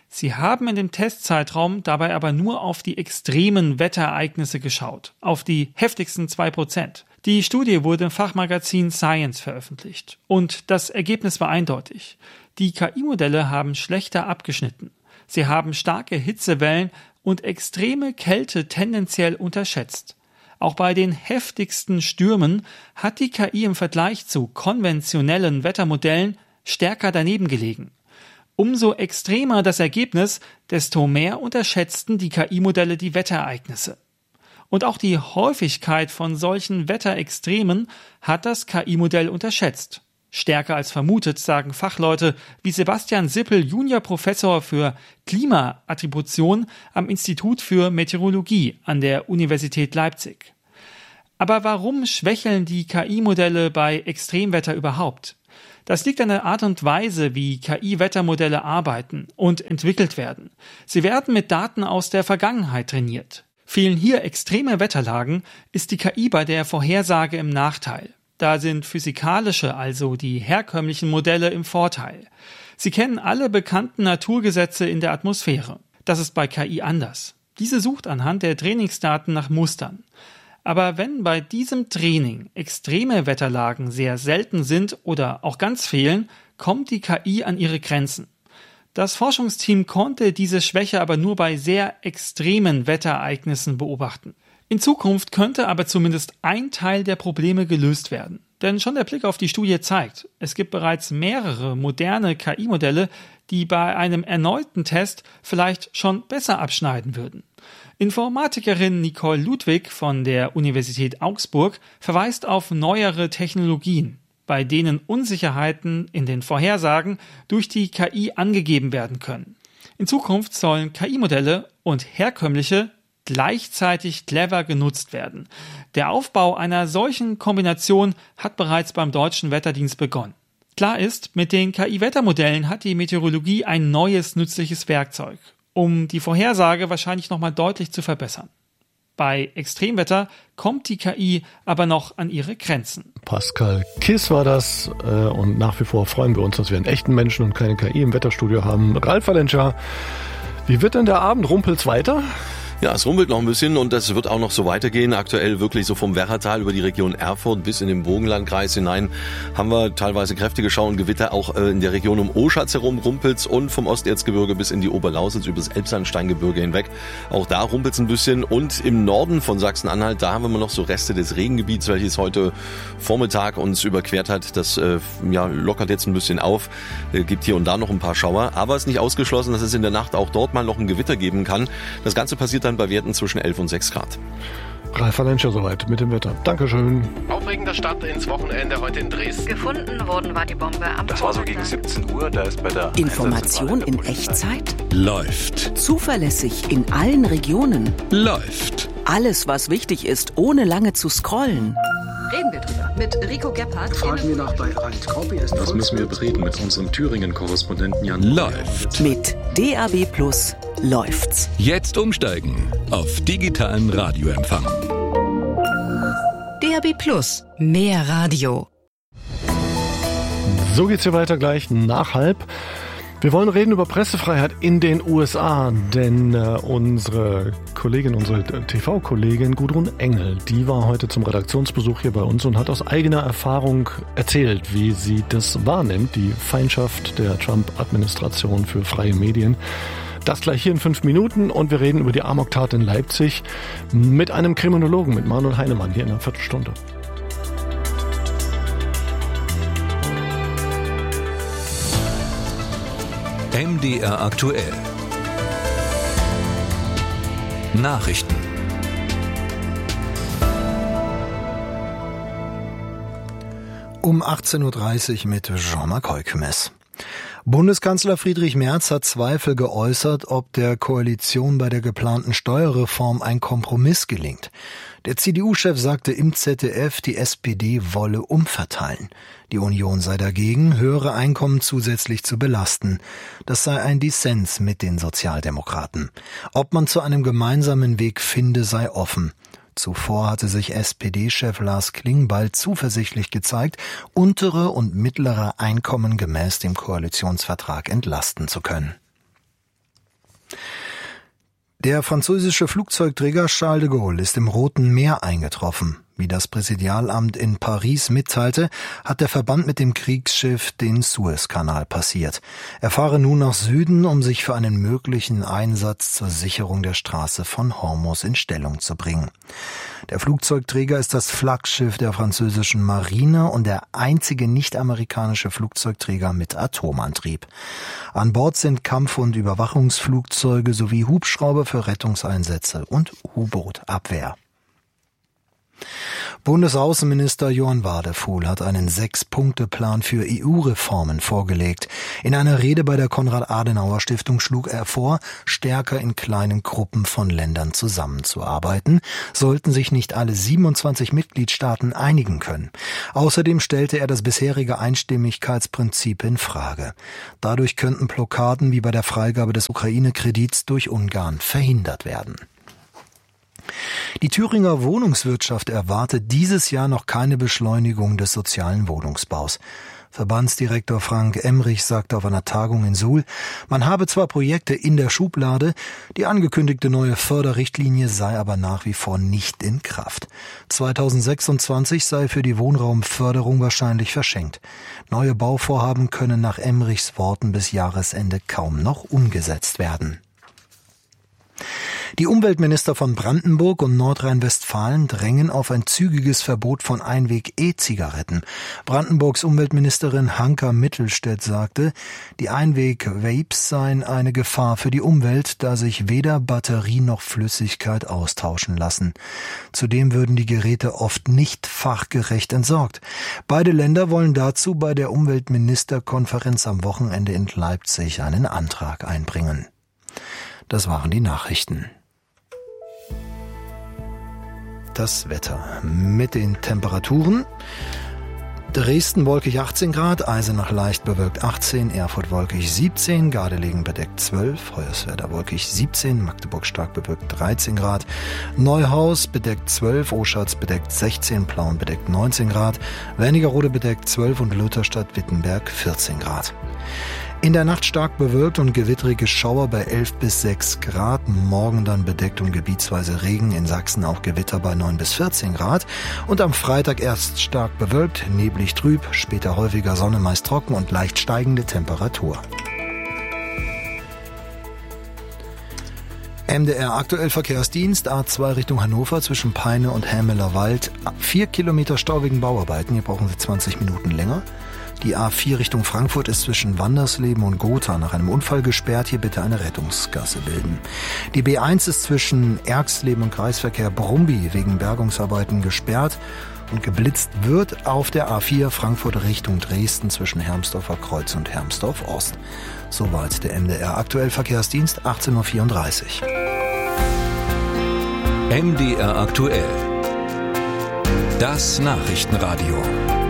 Sie haben in dem Testzeitraum dabei aber nur auf die extremen Wetterereignisse geschaut, auf die heftigsten 2%. Die Studie wurde im Fachmagazin Science veröffentlicht. Und das Ergebnis war eindeutig. Die KI-Modelle haben schlechter abgeschnitten. Sie haben starke Hitzewellen und extreme Kälte tendenziell unterschätzt. Auch bei den heftigsten Stürmen hat die KI im Vergleich zu konventionellen Wettermodellen stärker daneben gelegen. Umso extremer das Ergebnis, desto mehr unterschätzten die KI-Modelle die Wetterereignisse. Und auch die Häufigkeit von solchen Wetterextremen hat das KI-Modell unterschätzt. Stärker als vermutet, sagen Fachleute wie Sebastian Sippel, Juniorprofessor für Klimaattribution am Institut für Meteorologie an der Universität Leipzig. Aber warum schwächeln die KI-Modelle bei Extremwetter überhaupt? Das liegt an der Art und Weise, wie KI-Wettermodelle arbeiten und entwickelt werden. Sie werden mit Daten aus der Vergangenheit trainiert. Fehlen hier extreme Wetterlagen, ist die KI bei der Vorhersage im Nachteil. Da sind physikalische, also die herkömmlichen Modelle im Vorteil. Sie kennen alle bekannten Naturgesetze in der Atmosphäre. Das ist bei KI anders. Diese sucht anhand der Trainingsdaten nach Mustern. Aber wenn bei diesem Training extreme Wetterlagen sehr selten sind oder auch ganz fehlen, kommt die KI an ihre Grenzen. Das Forschungsteam konnte diese Schwäche aber nur bei sehr extremen Wetterereignissen beobachten. In Zukunft könnte aber zumindest ein Teil der Probleme gelöst werden. Denn schon der Blick auf die Studie zeigt, es gibt bereits mehrere moderne KI-Modelle, die bei einem erneuten Test vielleicht schon besser abschneiden würden. Informatikerin Nicole Ludwig von der Universität Augsburg verweist auf neuere Technologien, bei denen Unsicherheiten in den Vorhersagen durch die KI angegeben werden können. In Zukunft sollen KI-Modelle und herkömmliche gleichzeitig clever genutzt werden. Der Aufbau einer solchen Kombination hat bereits beim Deutschen Wetterdienst begonnen. Klar ist, mit den KI-Wettermodellen hat die Meteorologie ein neues nützliches Werkzeug, um die Vorhersage wahrscheinlich nochmal deutlich zu verbessern. Bei Extremwetter kommt die KI aber noch an ihre Grenzen. Pascal Kiss war das und nach wie vor freuen wir uns, dass wir einen echten Menschen und keine KI im Wetterstudio haben. Ralf Valenscher, wie wird denn der Abend? Rumpelt's weiter? Ja, es rumpelt noch ein bisschen und das wird auch noch so weitergehen. Aktuell wirklich so vom Werratal über die Region Erfurt bis in den Burgenlandkreis hinein haben wir teilweise kräftige Schauer und Gewitter. Auch in der Region um Oschatz herum rumpelt's und vom Osterzgebirge bis in die Oberlausitz über das Elbsandsteingebirge hinweg. Auch da rumpelt's ein bisschen und im Norden von Sachsen-Anhalt, da haben wir noch so Reste des Regengebiets, welches heute Vormittag uns überquert hat. Das lockert jetzt ein bisschen auf, gibt hier und da noch ein paar Schauer. Aber es ist nicht ausgeschlossen, dass es in der Nacht auch dort mal noch ein Gewitter geben kann. Das Ganze passiert dann bei Werten zwischen 11 und 6 Grad. Ralf Valenscher soweit mit dem Wetter. Dankeschön. Aufregender Start ins Wochenende heute in Dresden. Gefunden worden war die Bombe am Das war so gegen 17 Uhr, da ist bei der Information in Echtzeit? Läuft. Zuverlässig in allen Regionen? Läuft. Alles, was wichtig ist, ohne lange zu scrollen. Reden wir drüber mit Rico Gebhardt. Fragen wir nach bei Rand Copy. Das müssen wir bereden mit unserem Thüringen-Korrespondenten Jan. Läuft. Mit DAB+ läuft's. Jetzt umsteigen auf digitalen Radioempfang. DAB+, mehr Radio. So geht's hier weiter gleich nach 12:30. Wir wollen reden über Pressefreiheit in den USA, denn unsere TV-Kollegin Gudrun Engel, die war heute zum Redaktionsbesuch hier bei uns und hat aus eigener Erfahrung erzählt, wie sie das wahrnimmt, die Feindschaft der Trump-Administration für freie Medien. Das gleich hier in 5 Minuten und wir reden über die Amoktat in Leipzig mit einem Kriminologen, mit Manuel Heinemann, hier in einer Viertelstunde. MDR aktuell. Nachrichten. Um 18.30 Uhr mit Jean-Marc Heukmes. Bundeskanzler Friedrich Merz hat Zweifel geäußert, ob der Koalition bei der geplanten Steuerreform ein Kompromiss gelingt. Der CDU-Chef sagte im ZDF, die SPD wolle umverteilen. Die Union sei dagegen, höhere Einkommen zusätzlich zu belasten. Das sei ein Dissens mit den Sozialdemokraten. Ob man zu einem gemeinsamen Weg finde, sei offen. Zuvor hatte sich SPD-Chef Lars Klingbeil zuversichtlich gezeigt, untere und mittlere Einkommen gemäß dem Koalitionsvertrag entlasten zu können. Der französische Flugzeugträger Charles de Gaulle ist im Roten Meer eingetroffen. Wie das Präsidialamt in Paris mitteilte, hat der Verband mit dem Kriegsschiff den Suezkanal passiert. Er fahre nun nach Süden, um sich für einen möglichen Einsatz zur Sicherung der Straße von Hormuz in Stellung zu bringen. Der Flugzeugträger ist das Flaggschiff der französischen Marine und der einzige nicht-amerikanische Flugzeugträger mit Atomantrieb. An Bord sind Kampf- und Überwachungsflugzeuge sowie Hubschrauber für Rettungseinsätze und U-Boot-Abwehr. Bundesaußenminister Johann Wadefuhl hat einen 6-Punkte-Plan für EU-Reformen vorgelegt. In einer Rede bei der Konrad-Adenauer-Stiftung schlug er vor, stärker in kleinen Gruppen von Ländern zusammenzuarbeiten, sollten sich nicht alle 27 Mitgliedstaaten einigen können. Außerdem stellte er das bisherige Einstimmigkeitsprinzip in Frage. Dadurch könnten Blockaden wie bei der Freigabe des Ukraine-Kredits durch Ungarn verhindert werden. Die Thüringer Wohnungswirtschaft erwartet dieses Jahr noch keine Beschleunigung des sozialen Wohnungsbaus. Verbandsdirektor Frank Emrich sagte auf einer Tagung in Suhl, man habe zwar Projekte in der Schublade, die angekündigte neue Förderrichtlinie sei aber nach wie vor nicht in Kraft. 2026 sei für die Wohnraumförderung wahrscheinlich verschenkt. Neue Bauvorhaben können nach Emrichs Worten bis Jahresende kaum noch umgesetzt werden. Die Umweltminister von Brandenburg und Nordrhein-Westfalen drängen auf ein zügiges Verbot von Einweg-E-Zigaretten. Brandenburgs Umweltministerin Hanka Mittelstädt sagte, die Einweg-Vapes seien eine Gefahr für die Umwelt, da sich weder Batterie noch Flüssigkeit austauschen lassen. Zudem würden die Geräte oft nicht fachgerecht entsorgt. Beide Länder wollen dazu bei der Umweltministerkonferenz am Wochenende in Leipzig einen Antrag einbringen. Das waren die Nachrichten. Das Wetter mit den Temperaturen. Dresden wolkig 18 Grad, Eisenach leicht bewölkt 18, Erfurt wolkig 17, Gardelegen bedeckt 12, Hoyerswerda wolkig 17, Magdeburg stark bewölkt 13 Grad, Neuhaus bedeckt 12, Oschatz bedeckt 16, Plauen bedeckt 19 Grad, Wernigerode bedeckt 12 und Lutherstadt-Wittenberg 14 Grad. In der Nacht stark bewölkt und gewittrige Schauer bei 11 bis 6 Grad. Morgen dann bedeckt und gebietsweise Regen. In Sachsen auch Gewitter bei 9 bis 14 Grad. Und am Freitag erst stark bewölkt, neblig trüb, später häufiger Sonne, meist trocken und leicht steigende Temperatur. MDR aktuell Verkehrsdienst, A2 Richtung Hannover zwischen Peine und Hämeler Wald. 4 Kilometer Stau wegen Bauarbeiten, hier brauchen Sie 20 Minuten länger. Die A4 Richtung Frankfurt ist zwischen Wandersleben und Gotha nach einem Unfall gesperrt. Hier bitte eine Rettungsgasse bilden. Die B1 ist zwischen Erxleben und Kreisverkehr Brumby wegen Bergungsarbeiten gesperrt. Und geblitzt wird auf der A4 Frankfurt Richtung Dresden zwischen Hermsdorfer Kreuz und Hermsdorf Ost. Soweit der MDR aktuell Verkehrsdienst, 18.34 Uhr. MDR aktuell. Das Nachrichtenradio.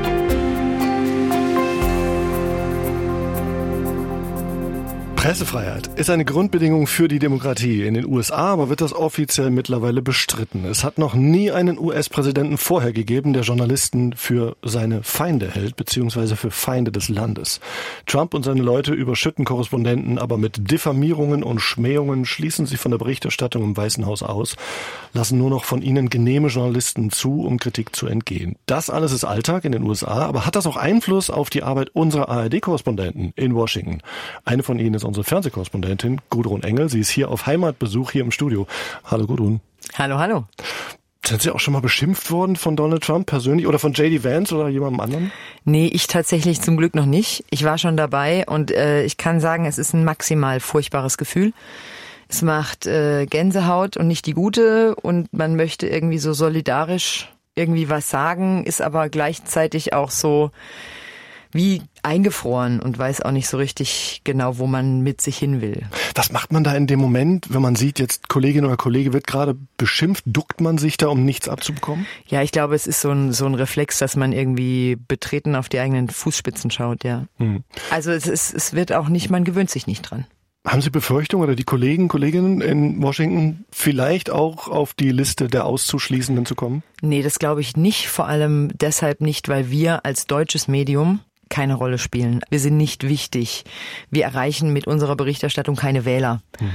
Pressefreiheit ist eine Grundbedingung für die Demokratie. In den USA aber wird das offiziell mittlerweile bestritten. Es hat noch nie einen US-Präsidenten vorher gegeben, der Journalisten für seine Feinde hält, beziehungsweise für Feinde des Landes. Trump und seine Leute überschütten Korrespondenten aber mit Diffamierungen und Schmähungen, schließen sie von der Berichterstattung im Weißen Haus aus, lassen nur noch von ihnen genehme Journalisten zu, um Kritik zu entgehen. Das alles ist Alltag in den USA, aber hat das auch Einfluss auf die Arbeit unserer ARD-Korrespondenten in Washington? Eine von ihnen ist unsere Fernsehkorrespondentin Gudrun Engel. Sie ist hier auf Heimatbesuch hier im Studio. Hallo Gudrun. Hallo, hallo. Sind Sie auch schon mal beschimpft worden von Donald Trump persönlich oder von J.D. Vance oder jemandem anderen? Nee, ich tatsächlich zum Glück noch nicht. Ich war schon dabei und ich kann sagen, es ist ein maximal furchtbares Gefühl. Es macht Gänsehaut und nicht die gute und man möchte irgendwie so solidarisch irgendwie was sagen, ist aber gleichzeitig auch so wie eingefroren und weiß auch nicht so richtig genau, wo man mit sich hin will. Was macht man da in dem Moment, wenn man sieht, jetzt Kollegin oder Kollege wird gerade beschimpft? Duckt man sich da, um nichts abzubekommen? Ja, ich glaube, es ist so ein Reflex, dass man irgendwie betreten auf die eigenen Fußspitzen schaut, ja. Also es wird auch nicht, man gewöhnt sich nicht dran. Haben Sie Befürchtung oder die Kolleginnen in Washington vielleicht auch auf die Liste der Auszuschließenden zu kommen? Nee, das glaube ich nicht. Vor allem deshalb nicht, weil wir als deutsches Medium keine Rolle spielen. Wir sind nicht wichtig. Wir erreichen mit unserer Berichterstattung keine Wähler.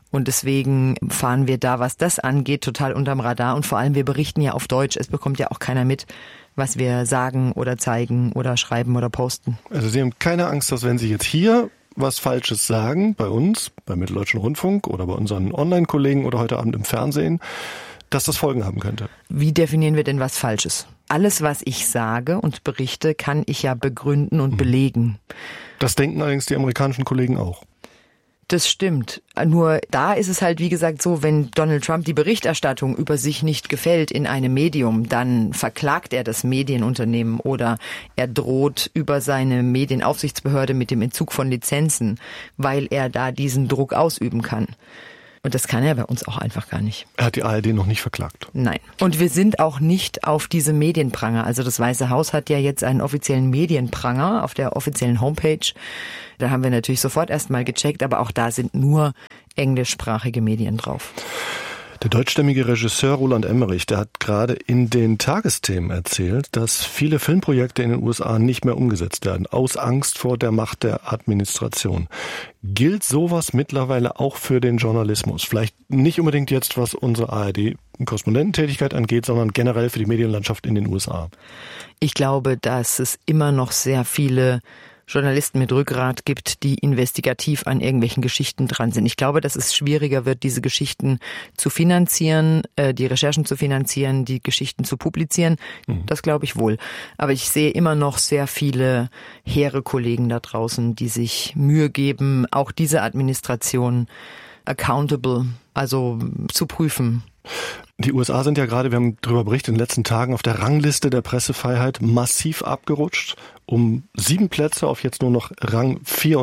Und deswegen fahren wir da, was das angeht, total unterm Radar. Und vor allem, wir berichten ja auf Deutsch. Es bekommt ja auch keiner mit, was wir sagen oder zeigen oder schreiben oder posten. Also Sie haben keine Angst, dass wenn Sie jetzt hier was Falsches sagen, bei uns, beim Mitteldeutschen Rundfunk oder bei unseren Online-Kollegen oder heute Abend im Fernsehen, dass das Folgen haben könnte? Wie definieren wir denn was Falsches? Alles, was ich sage und berichte, kann ich ja begründen und belegen. Das denken allerdings die amerikanischen Kollegen auch. Das stimmt. Nur da ist es halt, wie gesagt, so, wenn Donald Trump die Berichterstattung über sich nicht gefällt in einem Medium, dann verklagt er das Medienunternehmen oder er droht über seine Medienaufsichtsbehörde mit dem Entzug von Lizenzen, weil er da diesen Druck ausüben kann. Und das kann er bei uns auch einfach gar nicht. Er hat die ARD noch nicht verklagt. Nein. Und wir sind auch nicht auf diese Medienpranger. Also das Weiße Haus hat ja jetzt einen offiziellen Medienpranger auf der offiziellen Homepage. Da haben wir natürlich sofort erstmal gecheckt, aber auch da sind nur englischsprachige Medien drauf. Der deutschstämmige Regisseur Roland Emmerich, der hat gerade in den Tagesthemen erzählt, dass viele Filmprojekte in den USA nicht mehr umgesetzt werden, aus Angst vor der Macht der Administration. Gilt sowas mittlerweile auch für den Journalismus? Vielleicht nicht unbedingt jetzt, was unsere ARD-Korrespondententätigkeit angeht, sondern generell für die Medienlandschaft in den USA. Ich glaube, dass es immer noch sehr viele Journalisten mit Rückgrat gibt, die investigativ an irgendwelchen Geschichten dran sind. Ich glaube, dass es schwieriger wird, diese Geschichten zu finanzieren, die Recherchen zu finanzieren, die Geschichten zu publizieren. Das glaube ich wohl. Aber ich sehe immer noch sehr viele hehre Kollegen da draußen, die sich Mühe geben, auch diese Administration accountable, also zu prüfen. Die USA sind ja gerade, wir haben darüber berichtet, in den letzten Tagen auf der Rangliste der Pressefreiheit massiv abgerutscht, um 7 Plätze auf jetzt nur noch Rang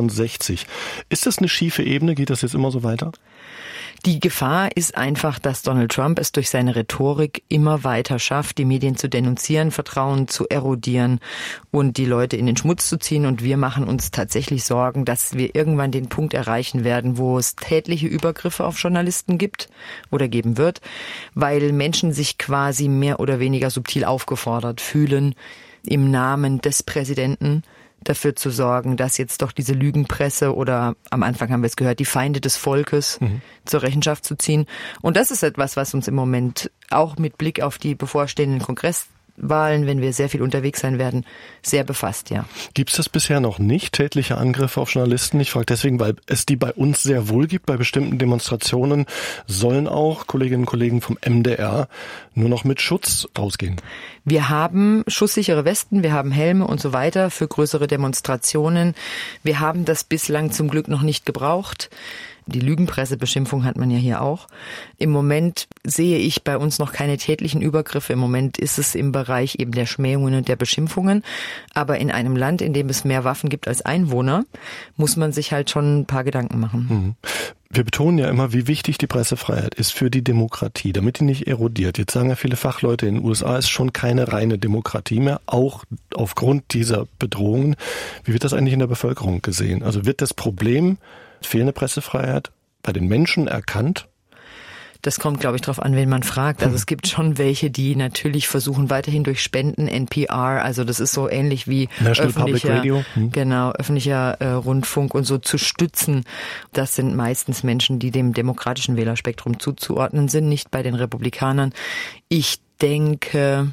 64. Ist das eine schiefe Ebene? Geht das jetzt immer so weiter? Die Gefahr ist einfach, dass Donald Trump es durch seine Rhetorik immer weiter schafft, die Medien zu denunzieren, Vertrauen zu erodieren und die Leute in den Schmutz zu ziehen. Und wir machen uns tatsächlich Sorgen, dass wir irgendwann den Punkt erreichen werden, wo es tätliche Übergriffe auf Journalisten gibt oder geben wird, weil Menschen sich quasi mehr oder weniger subtil aufgefordert fühlen, im Namen des Präsidenten dafür zu sorgen, dass jetzt doch diese Lügenpresse oder am Anfang haben wir es gehört, die Feinde des Volkes zur Rechenschaft zu ziehen. Und das ist etwas, was uns im Moment auch mit Blick auf die bevorstehenden Kongresswahlen, wenn wir sehr viel unterwegs sein werden, sehr befasst, ja. Gibt es das bisher noch nicht, tätliche Angriffe auf Journalisten? Ich frage deswegen, weil es die bei uns sehr wohl gibt. Bei bestimmten Demonstrationen sollen auch Kolleginnen und Kollegen vom MDR nur noch mit Schutz rausgehen. Wir haben schusssichere Westen, wir haben Helme und so weiter für größere Demonstrationen. Wir haben das bislang zum Glück noch nicht gebraucht. Die Lügenpressebeschimpfung hat man ja hier auch. Im Moment sehe ich bei uns noch keine tätlichen Übergriffe. Im Moment ist es im Bereich eben der Schmähungen und der Beschimpfungen. Aber in einem Land, in dem es mehr Waffen gibt als Einwohner, muss man sich halt schon ein paar Gedanken machen. Wir betonen ja immer, wie wichtig die Pressefreiheit ist für die Demokratie, damit die nicht erodiert. Jetzt sagen ja viele Fachleute, in den USA ist schon keine reine Demokratie mehr, auch aufgrund dieser Bedrohungen. Wie wird das eigentlich in der Bevölkerung gesehen? Also wird das Problem fehlende Pressefreiheit bei den Menschen erkannt? Das kommt, glaube ich, darauf an, wen man fragt. Also es gibt schon welche, die natürlich versuchen, weiterhin durch Spenden, NPR, also das ist so ähnlich wie öffentlicher Rundfunk und so zu stützen. Das sind meistens Menschen, die dem demokratischen Wählerspektrum zuzuordnen sind, nicht bei den Republikanern. Ich denke,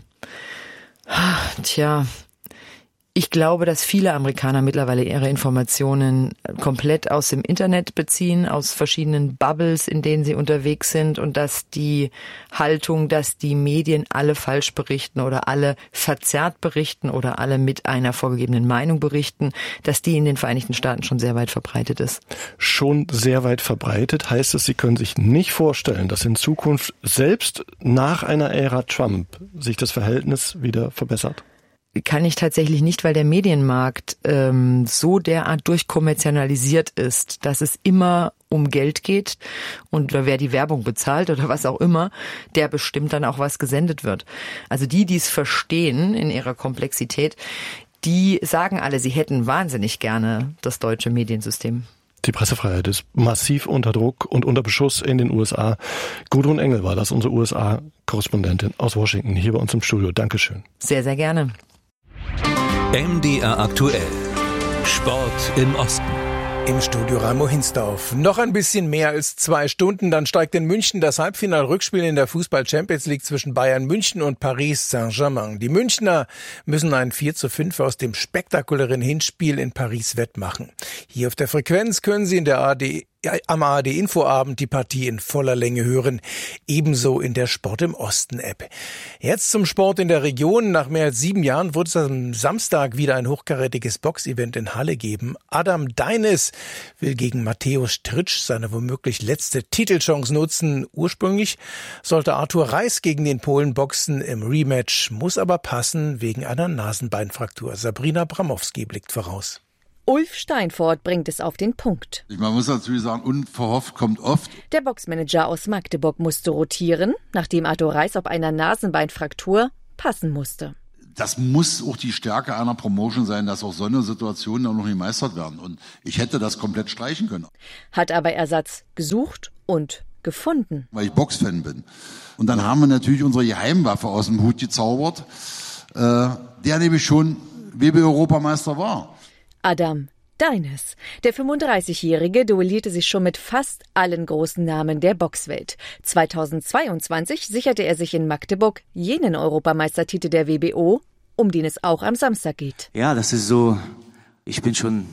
ich glaube, dass viele Amerikaner mittlerweile ihre Informationen komplett aus dem Internet beziehen, aus verschiedenen Bubbles, in denen sie unterwegs sind und dass die Haltung, dass die Medien alle falsch berichten oder alle verzerrt berichten oder alle mit einer vorgegebenen Meinung berichten, dass die in den Vereinigten Staaten schon sehr weit verbreitet ist. Schon sehr weit verbreitet heißt es, Sie können sich nicht vorstellen, dass in Zukunft selbst nach einer Ära Trump sich das Verhältnis wieder verbessert? Kann ich tatsächlich nicht, weil der Medienmarkt so derart durchkommerzialisiert ist, dass es immer um Geld geht und wer die Werbung bezahlt oder was auch immer, der bestimmt dann auch, was gesendet wird. Also die es verstehen in ihrer Komplexität, die sagen alle, sie hätten wahnsinnig gerne das deutsche Mediensystem. Die Pressefreiheit ist massiv unter Druck und unter Beschuss in den USA. Gudrun Engel war das, unsere USA-Korrespondentin aus Washington, hier bei uns im Studio. Dankeschön. Sehr, sehr gerne. MDR aktuell. Sport im Osten. Im Studio Ramo Hinsdorf. Noch ein bisschen mehr als 2 Stunden, dann steigt in München das Halbfinal-Rückspiel in der Fußball-Champions League zwischen Bayern München und Paris Saint-Germain. Die Münchner müssen ein 4:5 aus dem spektakulären Hinspiel in Paris wettmachen. Hier auf der Frequenz können Sie in der am ARD-Infoabend die Partie in voller Länge hören, ebenso in der Sport im Osten-App. Jetzt zum Sport in der Region. Nach mehr als 7 Jahren wird es am Samstag wieder ein hochkarätiges Boxevent in Halle geben. Adam Deines will gegen Matthäus Stritsch seine womöglich letzte Titelchance nutzen. Ursprünglich sollte Arthur Reis gegen den Polen boxen im Rematch, muss aber passen wegen einer Nasenbeinfraktur. Sabrina Bramowski blickt voraus. Ulf Steinfort bringt es auf den Punkt. Man muss natürlich sagen, unverhofft kommt oft. Der Boxmanager aus Magdeburg musste rotieren, nachdem Arthur Reis ob einer Nasenbeinfraktur passen musste. Das muss auch die Stärke einer Promotion sein, dass auch so eine Situationen auch noch nicht gemeistert werden. Und ich hätte das komplett streichen können. Hat aber Ersatz gesucht und gefunden. Weil ich Boxfan bin. Und dann haben wir natürlich unsere Geheimwaffe aus dem Hut gezaubert, der nämlich schon WB-Europameister war. Adam Deines. Der 35-Jährige duellierte sich schon mit fast allen großen Namen der Boxwelt. 2022 sicherte er sich in Magdeburg jenen Europameistertitel der WBO, um den es auch am Samstag geht. Ja, das ist so, ich bin schon,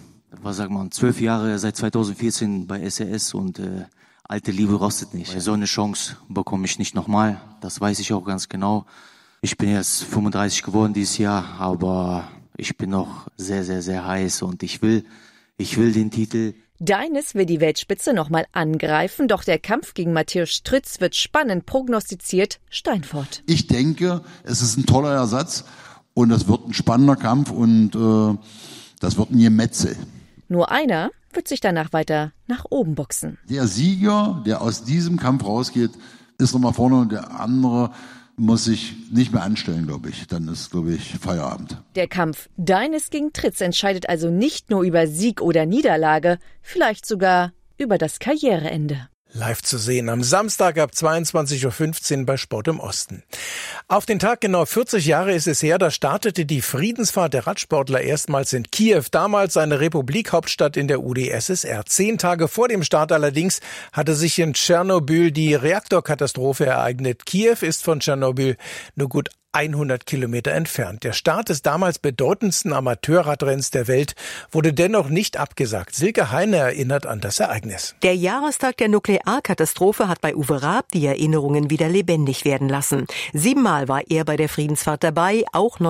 12 Jahre, seit 2014 bei SRS und alte Liebe rostet nicht. So eine Chance bekomme ich nicht nochmal, das weiß ich auch ganz genau. Ich bin jetzt 35 geworden dieses Jahr, aber ich bin noch sehr, sehr, sehr heiß und ich will den Titel. Deines will die Weltspitze nochmal angreifen, doch der Kampf gegen Matthäus Stritz wird spannend, prognostiziert Steinfort. Ich denke, es ist ein toller Ersatz und es wird ein spannender Kampf und das wird ein Gemetzel. Nur einer wird sich danach weiter nach oben boxen. Der Sieger, der aus diesem Kampf rausgeht, ist nochmal vorne und der andere muss sich nicht mehr anstellen, glaube ich. Dann ist, glaube ich, Feierabend. Der Kampf Deines gegen Stritz entscheidet also nicht nur über Sieg oder Niederlage, vielleicht sogar über das Karriereende. Live zu sehen am Samstag ab 22:15 Uhr bei Sport im Osten. Auf den Tag genau 40 Jahre ist es her, da startete die Friedensfahrt der Radsportler erstmals in Kiew, damals eine Republikhauptstadt in der UdSSR. 10 Tage vor dem Start allerdings hatte sich in Tschernobyl die Reaktorkatastrophe ereignet. Kiew ist von Tschernobyl nur gut 100 Kilometer entfernt. Der Start des damals bedeutendsten Amateurradrenns der Welt wurde dennoch nicht abgesagt. Silke Heine erinnert an das Ereignis. Der Jahrestag der Nuklearkatastrophe hat bei Uwe Raab die Erinnerungen wieder lebendig werden lassen. 7-mal war er bei der Friedensfahrt dabei, auch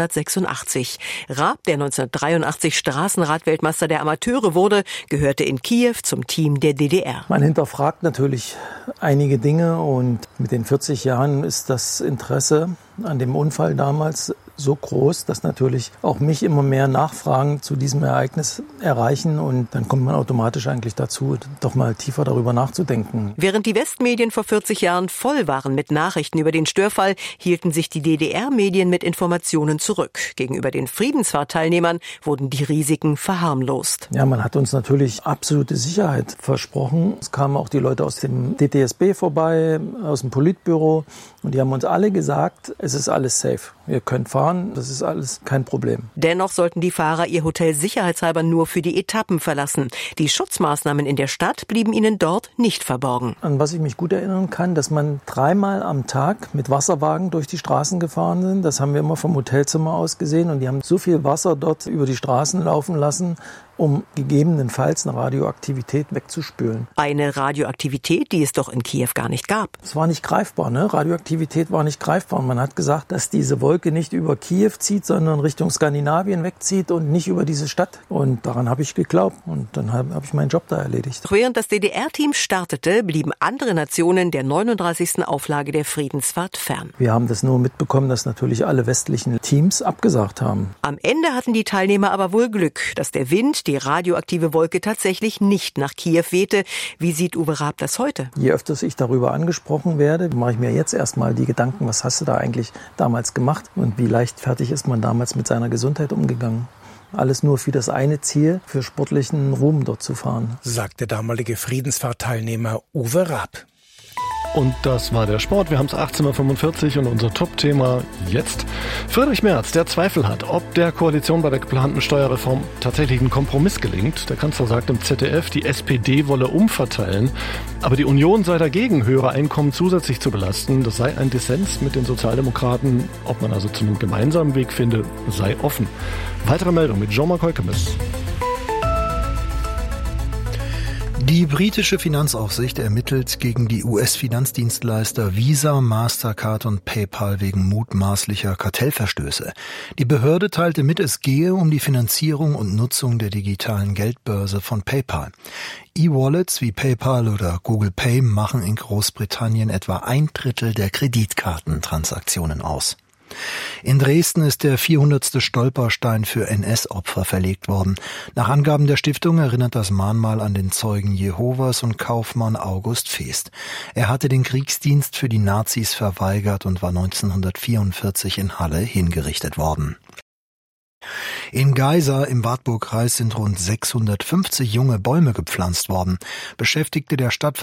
1986. Raab, der 1983 Straßenradweltmeister der Amateure wurde, gehörte in Kiew zum Team der DDR. Man hinterfragt natürlich einige Dinge und mit den 40 Jahren ist das Interesse an dem Unfall damals so groß, dass natürlich auch mich immer mehr Nachfragen zu diesem Ereignis erreichen und dann kommt man automatisch eigentlich dazu, doch mal tiefer darüber nachzudenken. Während die Westmedien vor 40 Jahren voll waren mit Nachrichten über den Störfall, hielten sich die DDR-Medien mit Informationen zurück. Gegenüber den Friedensfahrtteilnehmern wurden die Risiken verharmlost. Ja, man hat uns natürlich absolute Sicherheit versprochen. Es kamen auch die Leute aus dem DTSB vorbei, aus dem Politbüro und die haben uns alle gesagt, es ist alles safe. Ihr könnt fahren, das ist alles kein Problem. Dennoch sollten die Fahrer ihr Hotel sicherheitshalber nur für die Etappen verlassen. Die Schutzmaßnahmen in der Stadt blieben ihnen dort nicht verborgen. An was ich mich gut erinnern kann, dass man 3-mal am Tag mit Wasserwagen durch die Straßen gefahren sind. Das haben wir immer vom Hotelzimmer aus gesehen und die haben so viel Wasser dort über die Straßen laufen lassen, um gegebenenfalls eine Radioaktivität wegzuspülen. Eine Radioaktivität, die es doch in Kiew gar nicht gab. Es war nicht greifbar, ne? Radioaktivität war nicht greifbar. Man hat gesagt, dass diese Wolke nicht über Kiew zieht, sondern Richtung Skandinavien wegzieht und nicht über diese Stadt. Und daran habe ich geglaubt und dann habe ich meinen Job da erledigt. Doch während das DDR-Team startete, blieben andere Nationen der 39. Auflage der Friedensfahrt fern. Wir haben das nur mitbekommen, dass natürlich alle westlichen Teams abgesagt haben. Am Ende hatten die Teilnehmer aber wohl Glück, dass der Wind die radioaktive Wolke tatsächlich nicht nach Kiew wehte. Wie sieht Uwe Raab das heute? Je öfter ich darüber angesprochen werde, mache ich mir jetzt erstmal die Gedanken, was hast du da eigentlich damals gemacht und wie leichtfertig ist man damals mit seiner Gesundheit umgegangen. Alles nur für das eine Ziel, für sportlichen Ruhm dort zu fahren. Sagt der damalige Friedensfahrtteilnehmer Uwe Raab. Und das war der Sport. Wir haben es 18.45 Uhr und unser Top-Thema jetzt. Friedrich Merz, der Zweifel hat, ob der Koalition bei der geplanten Steuerreform tatsächlich ein Kompromiss gelingt. Der Kanzler sagt im ZDF, die SPD wolle umverteilen, aber die Union sei dagegen, höhere Einkommen zusätzlich zu belasten. Das sei ein Dissens mit den Sozialdemokraten. Ob man also zu einem gemeinsamen Weg finde, sei offen. Weitere Meldung mit Jean-Marc Heukemes. Die britische Finanzaufsicht ermittelt gegen die US-Finanzdienstleister Visa, Mastercard und PayPal wegen mutmaßlicher Kartellverstöße. Die Behörde teilte mit, es gehe um die Finanzierung und Nutzung der digitalen Geldbörse von PayPal. E-Wallets wie PayPal oder Google Pay machen in Großbritannien etwa 1/3 der Kreditkartentransaktionen aus. In Dresden ist der 400. Stolperstein für NS-Opfer verlegt worden. Nach Angaben der Stiftung erinnert das Mahnmal an den Zeugen Jehovas und Kaufmann August Feest. Er hatte den Kriegsdienst für die Nazis verweigert und war 1944 in Halle hingerichtet worden. In Geisa im Wartburgkreis sind rund 650 junge Bäume gepflanzt worden. Beschäftigte der Stadt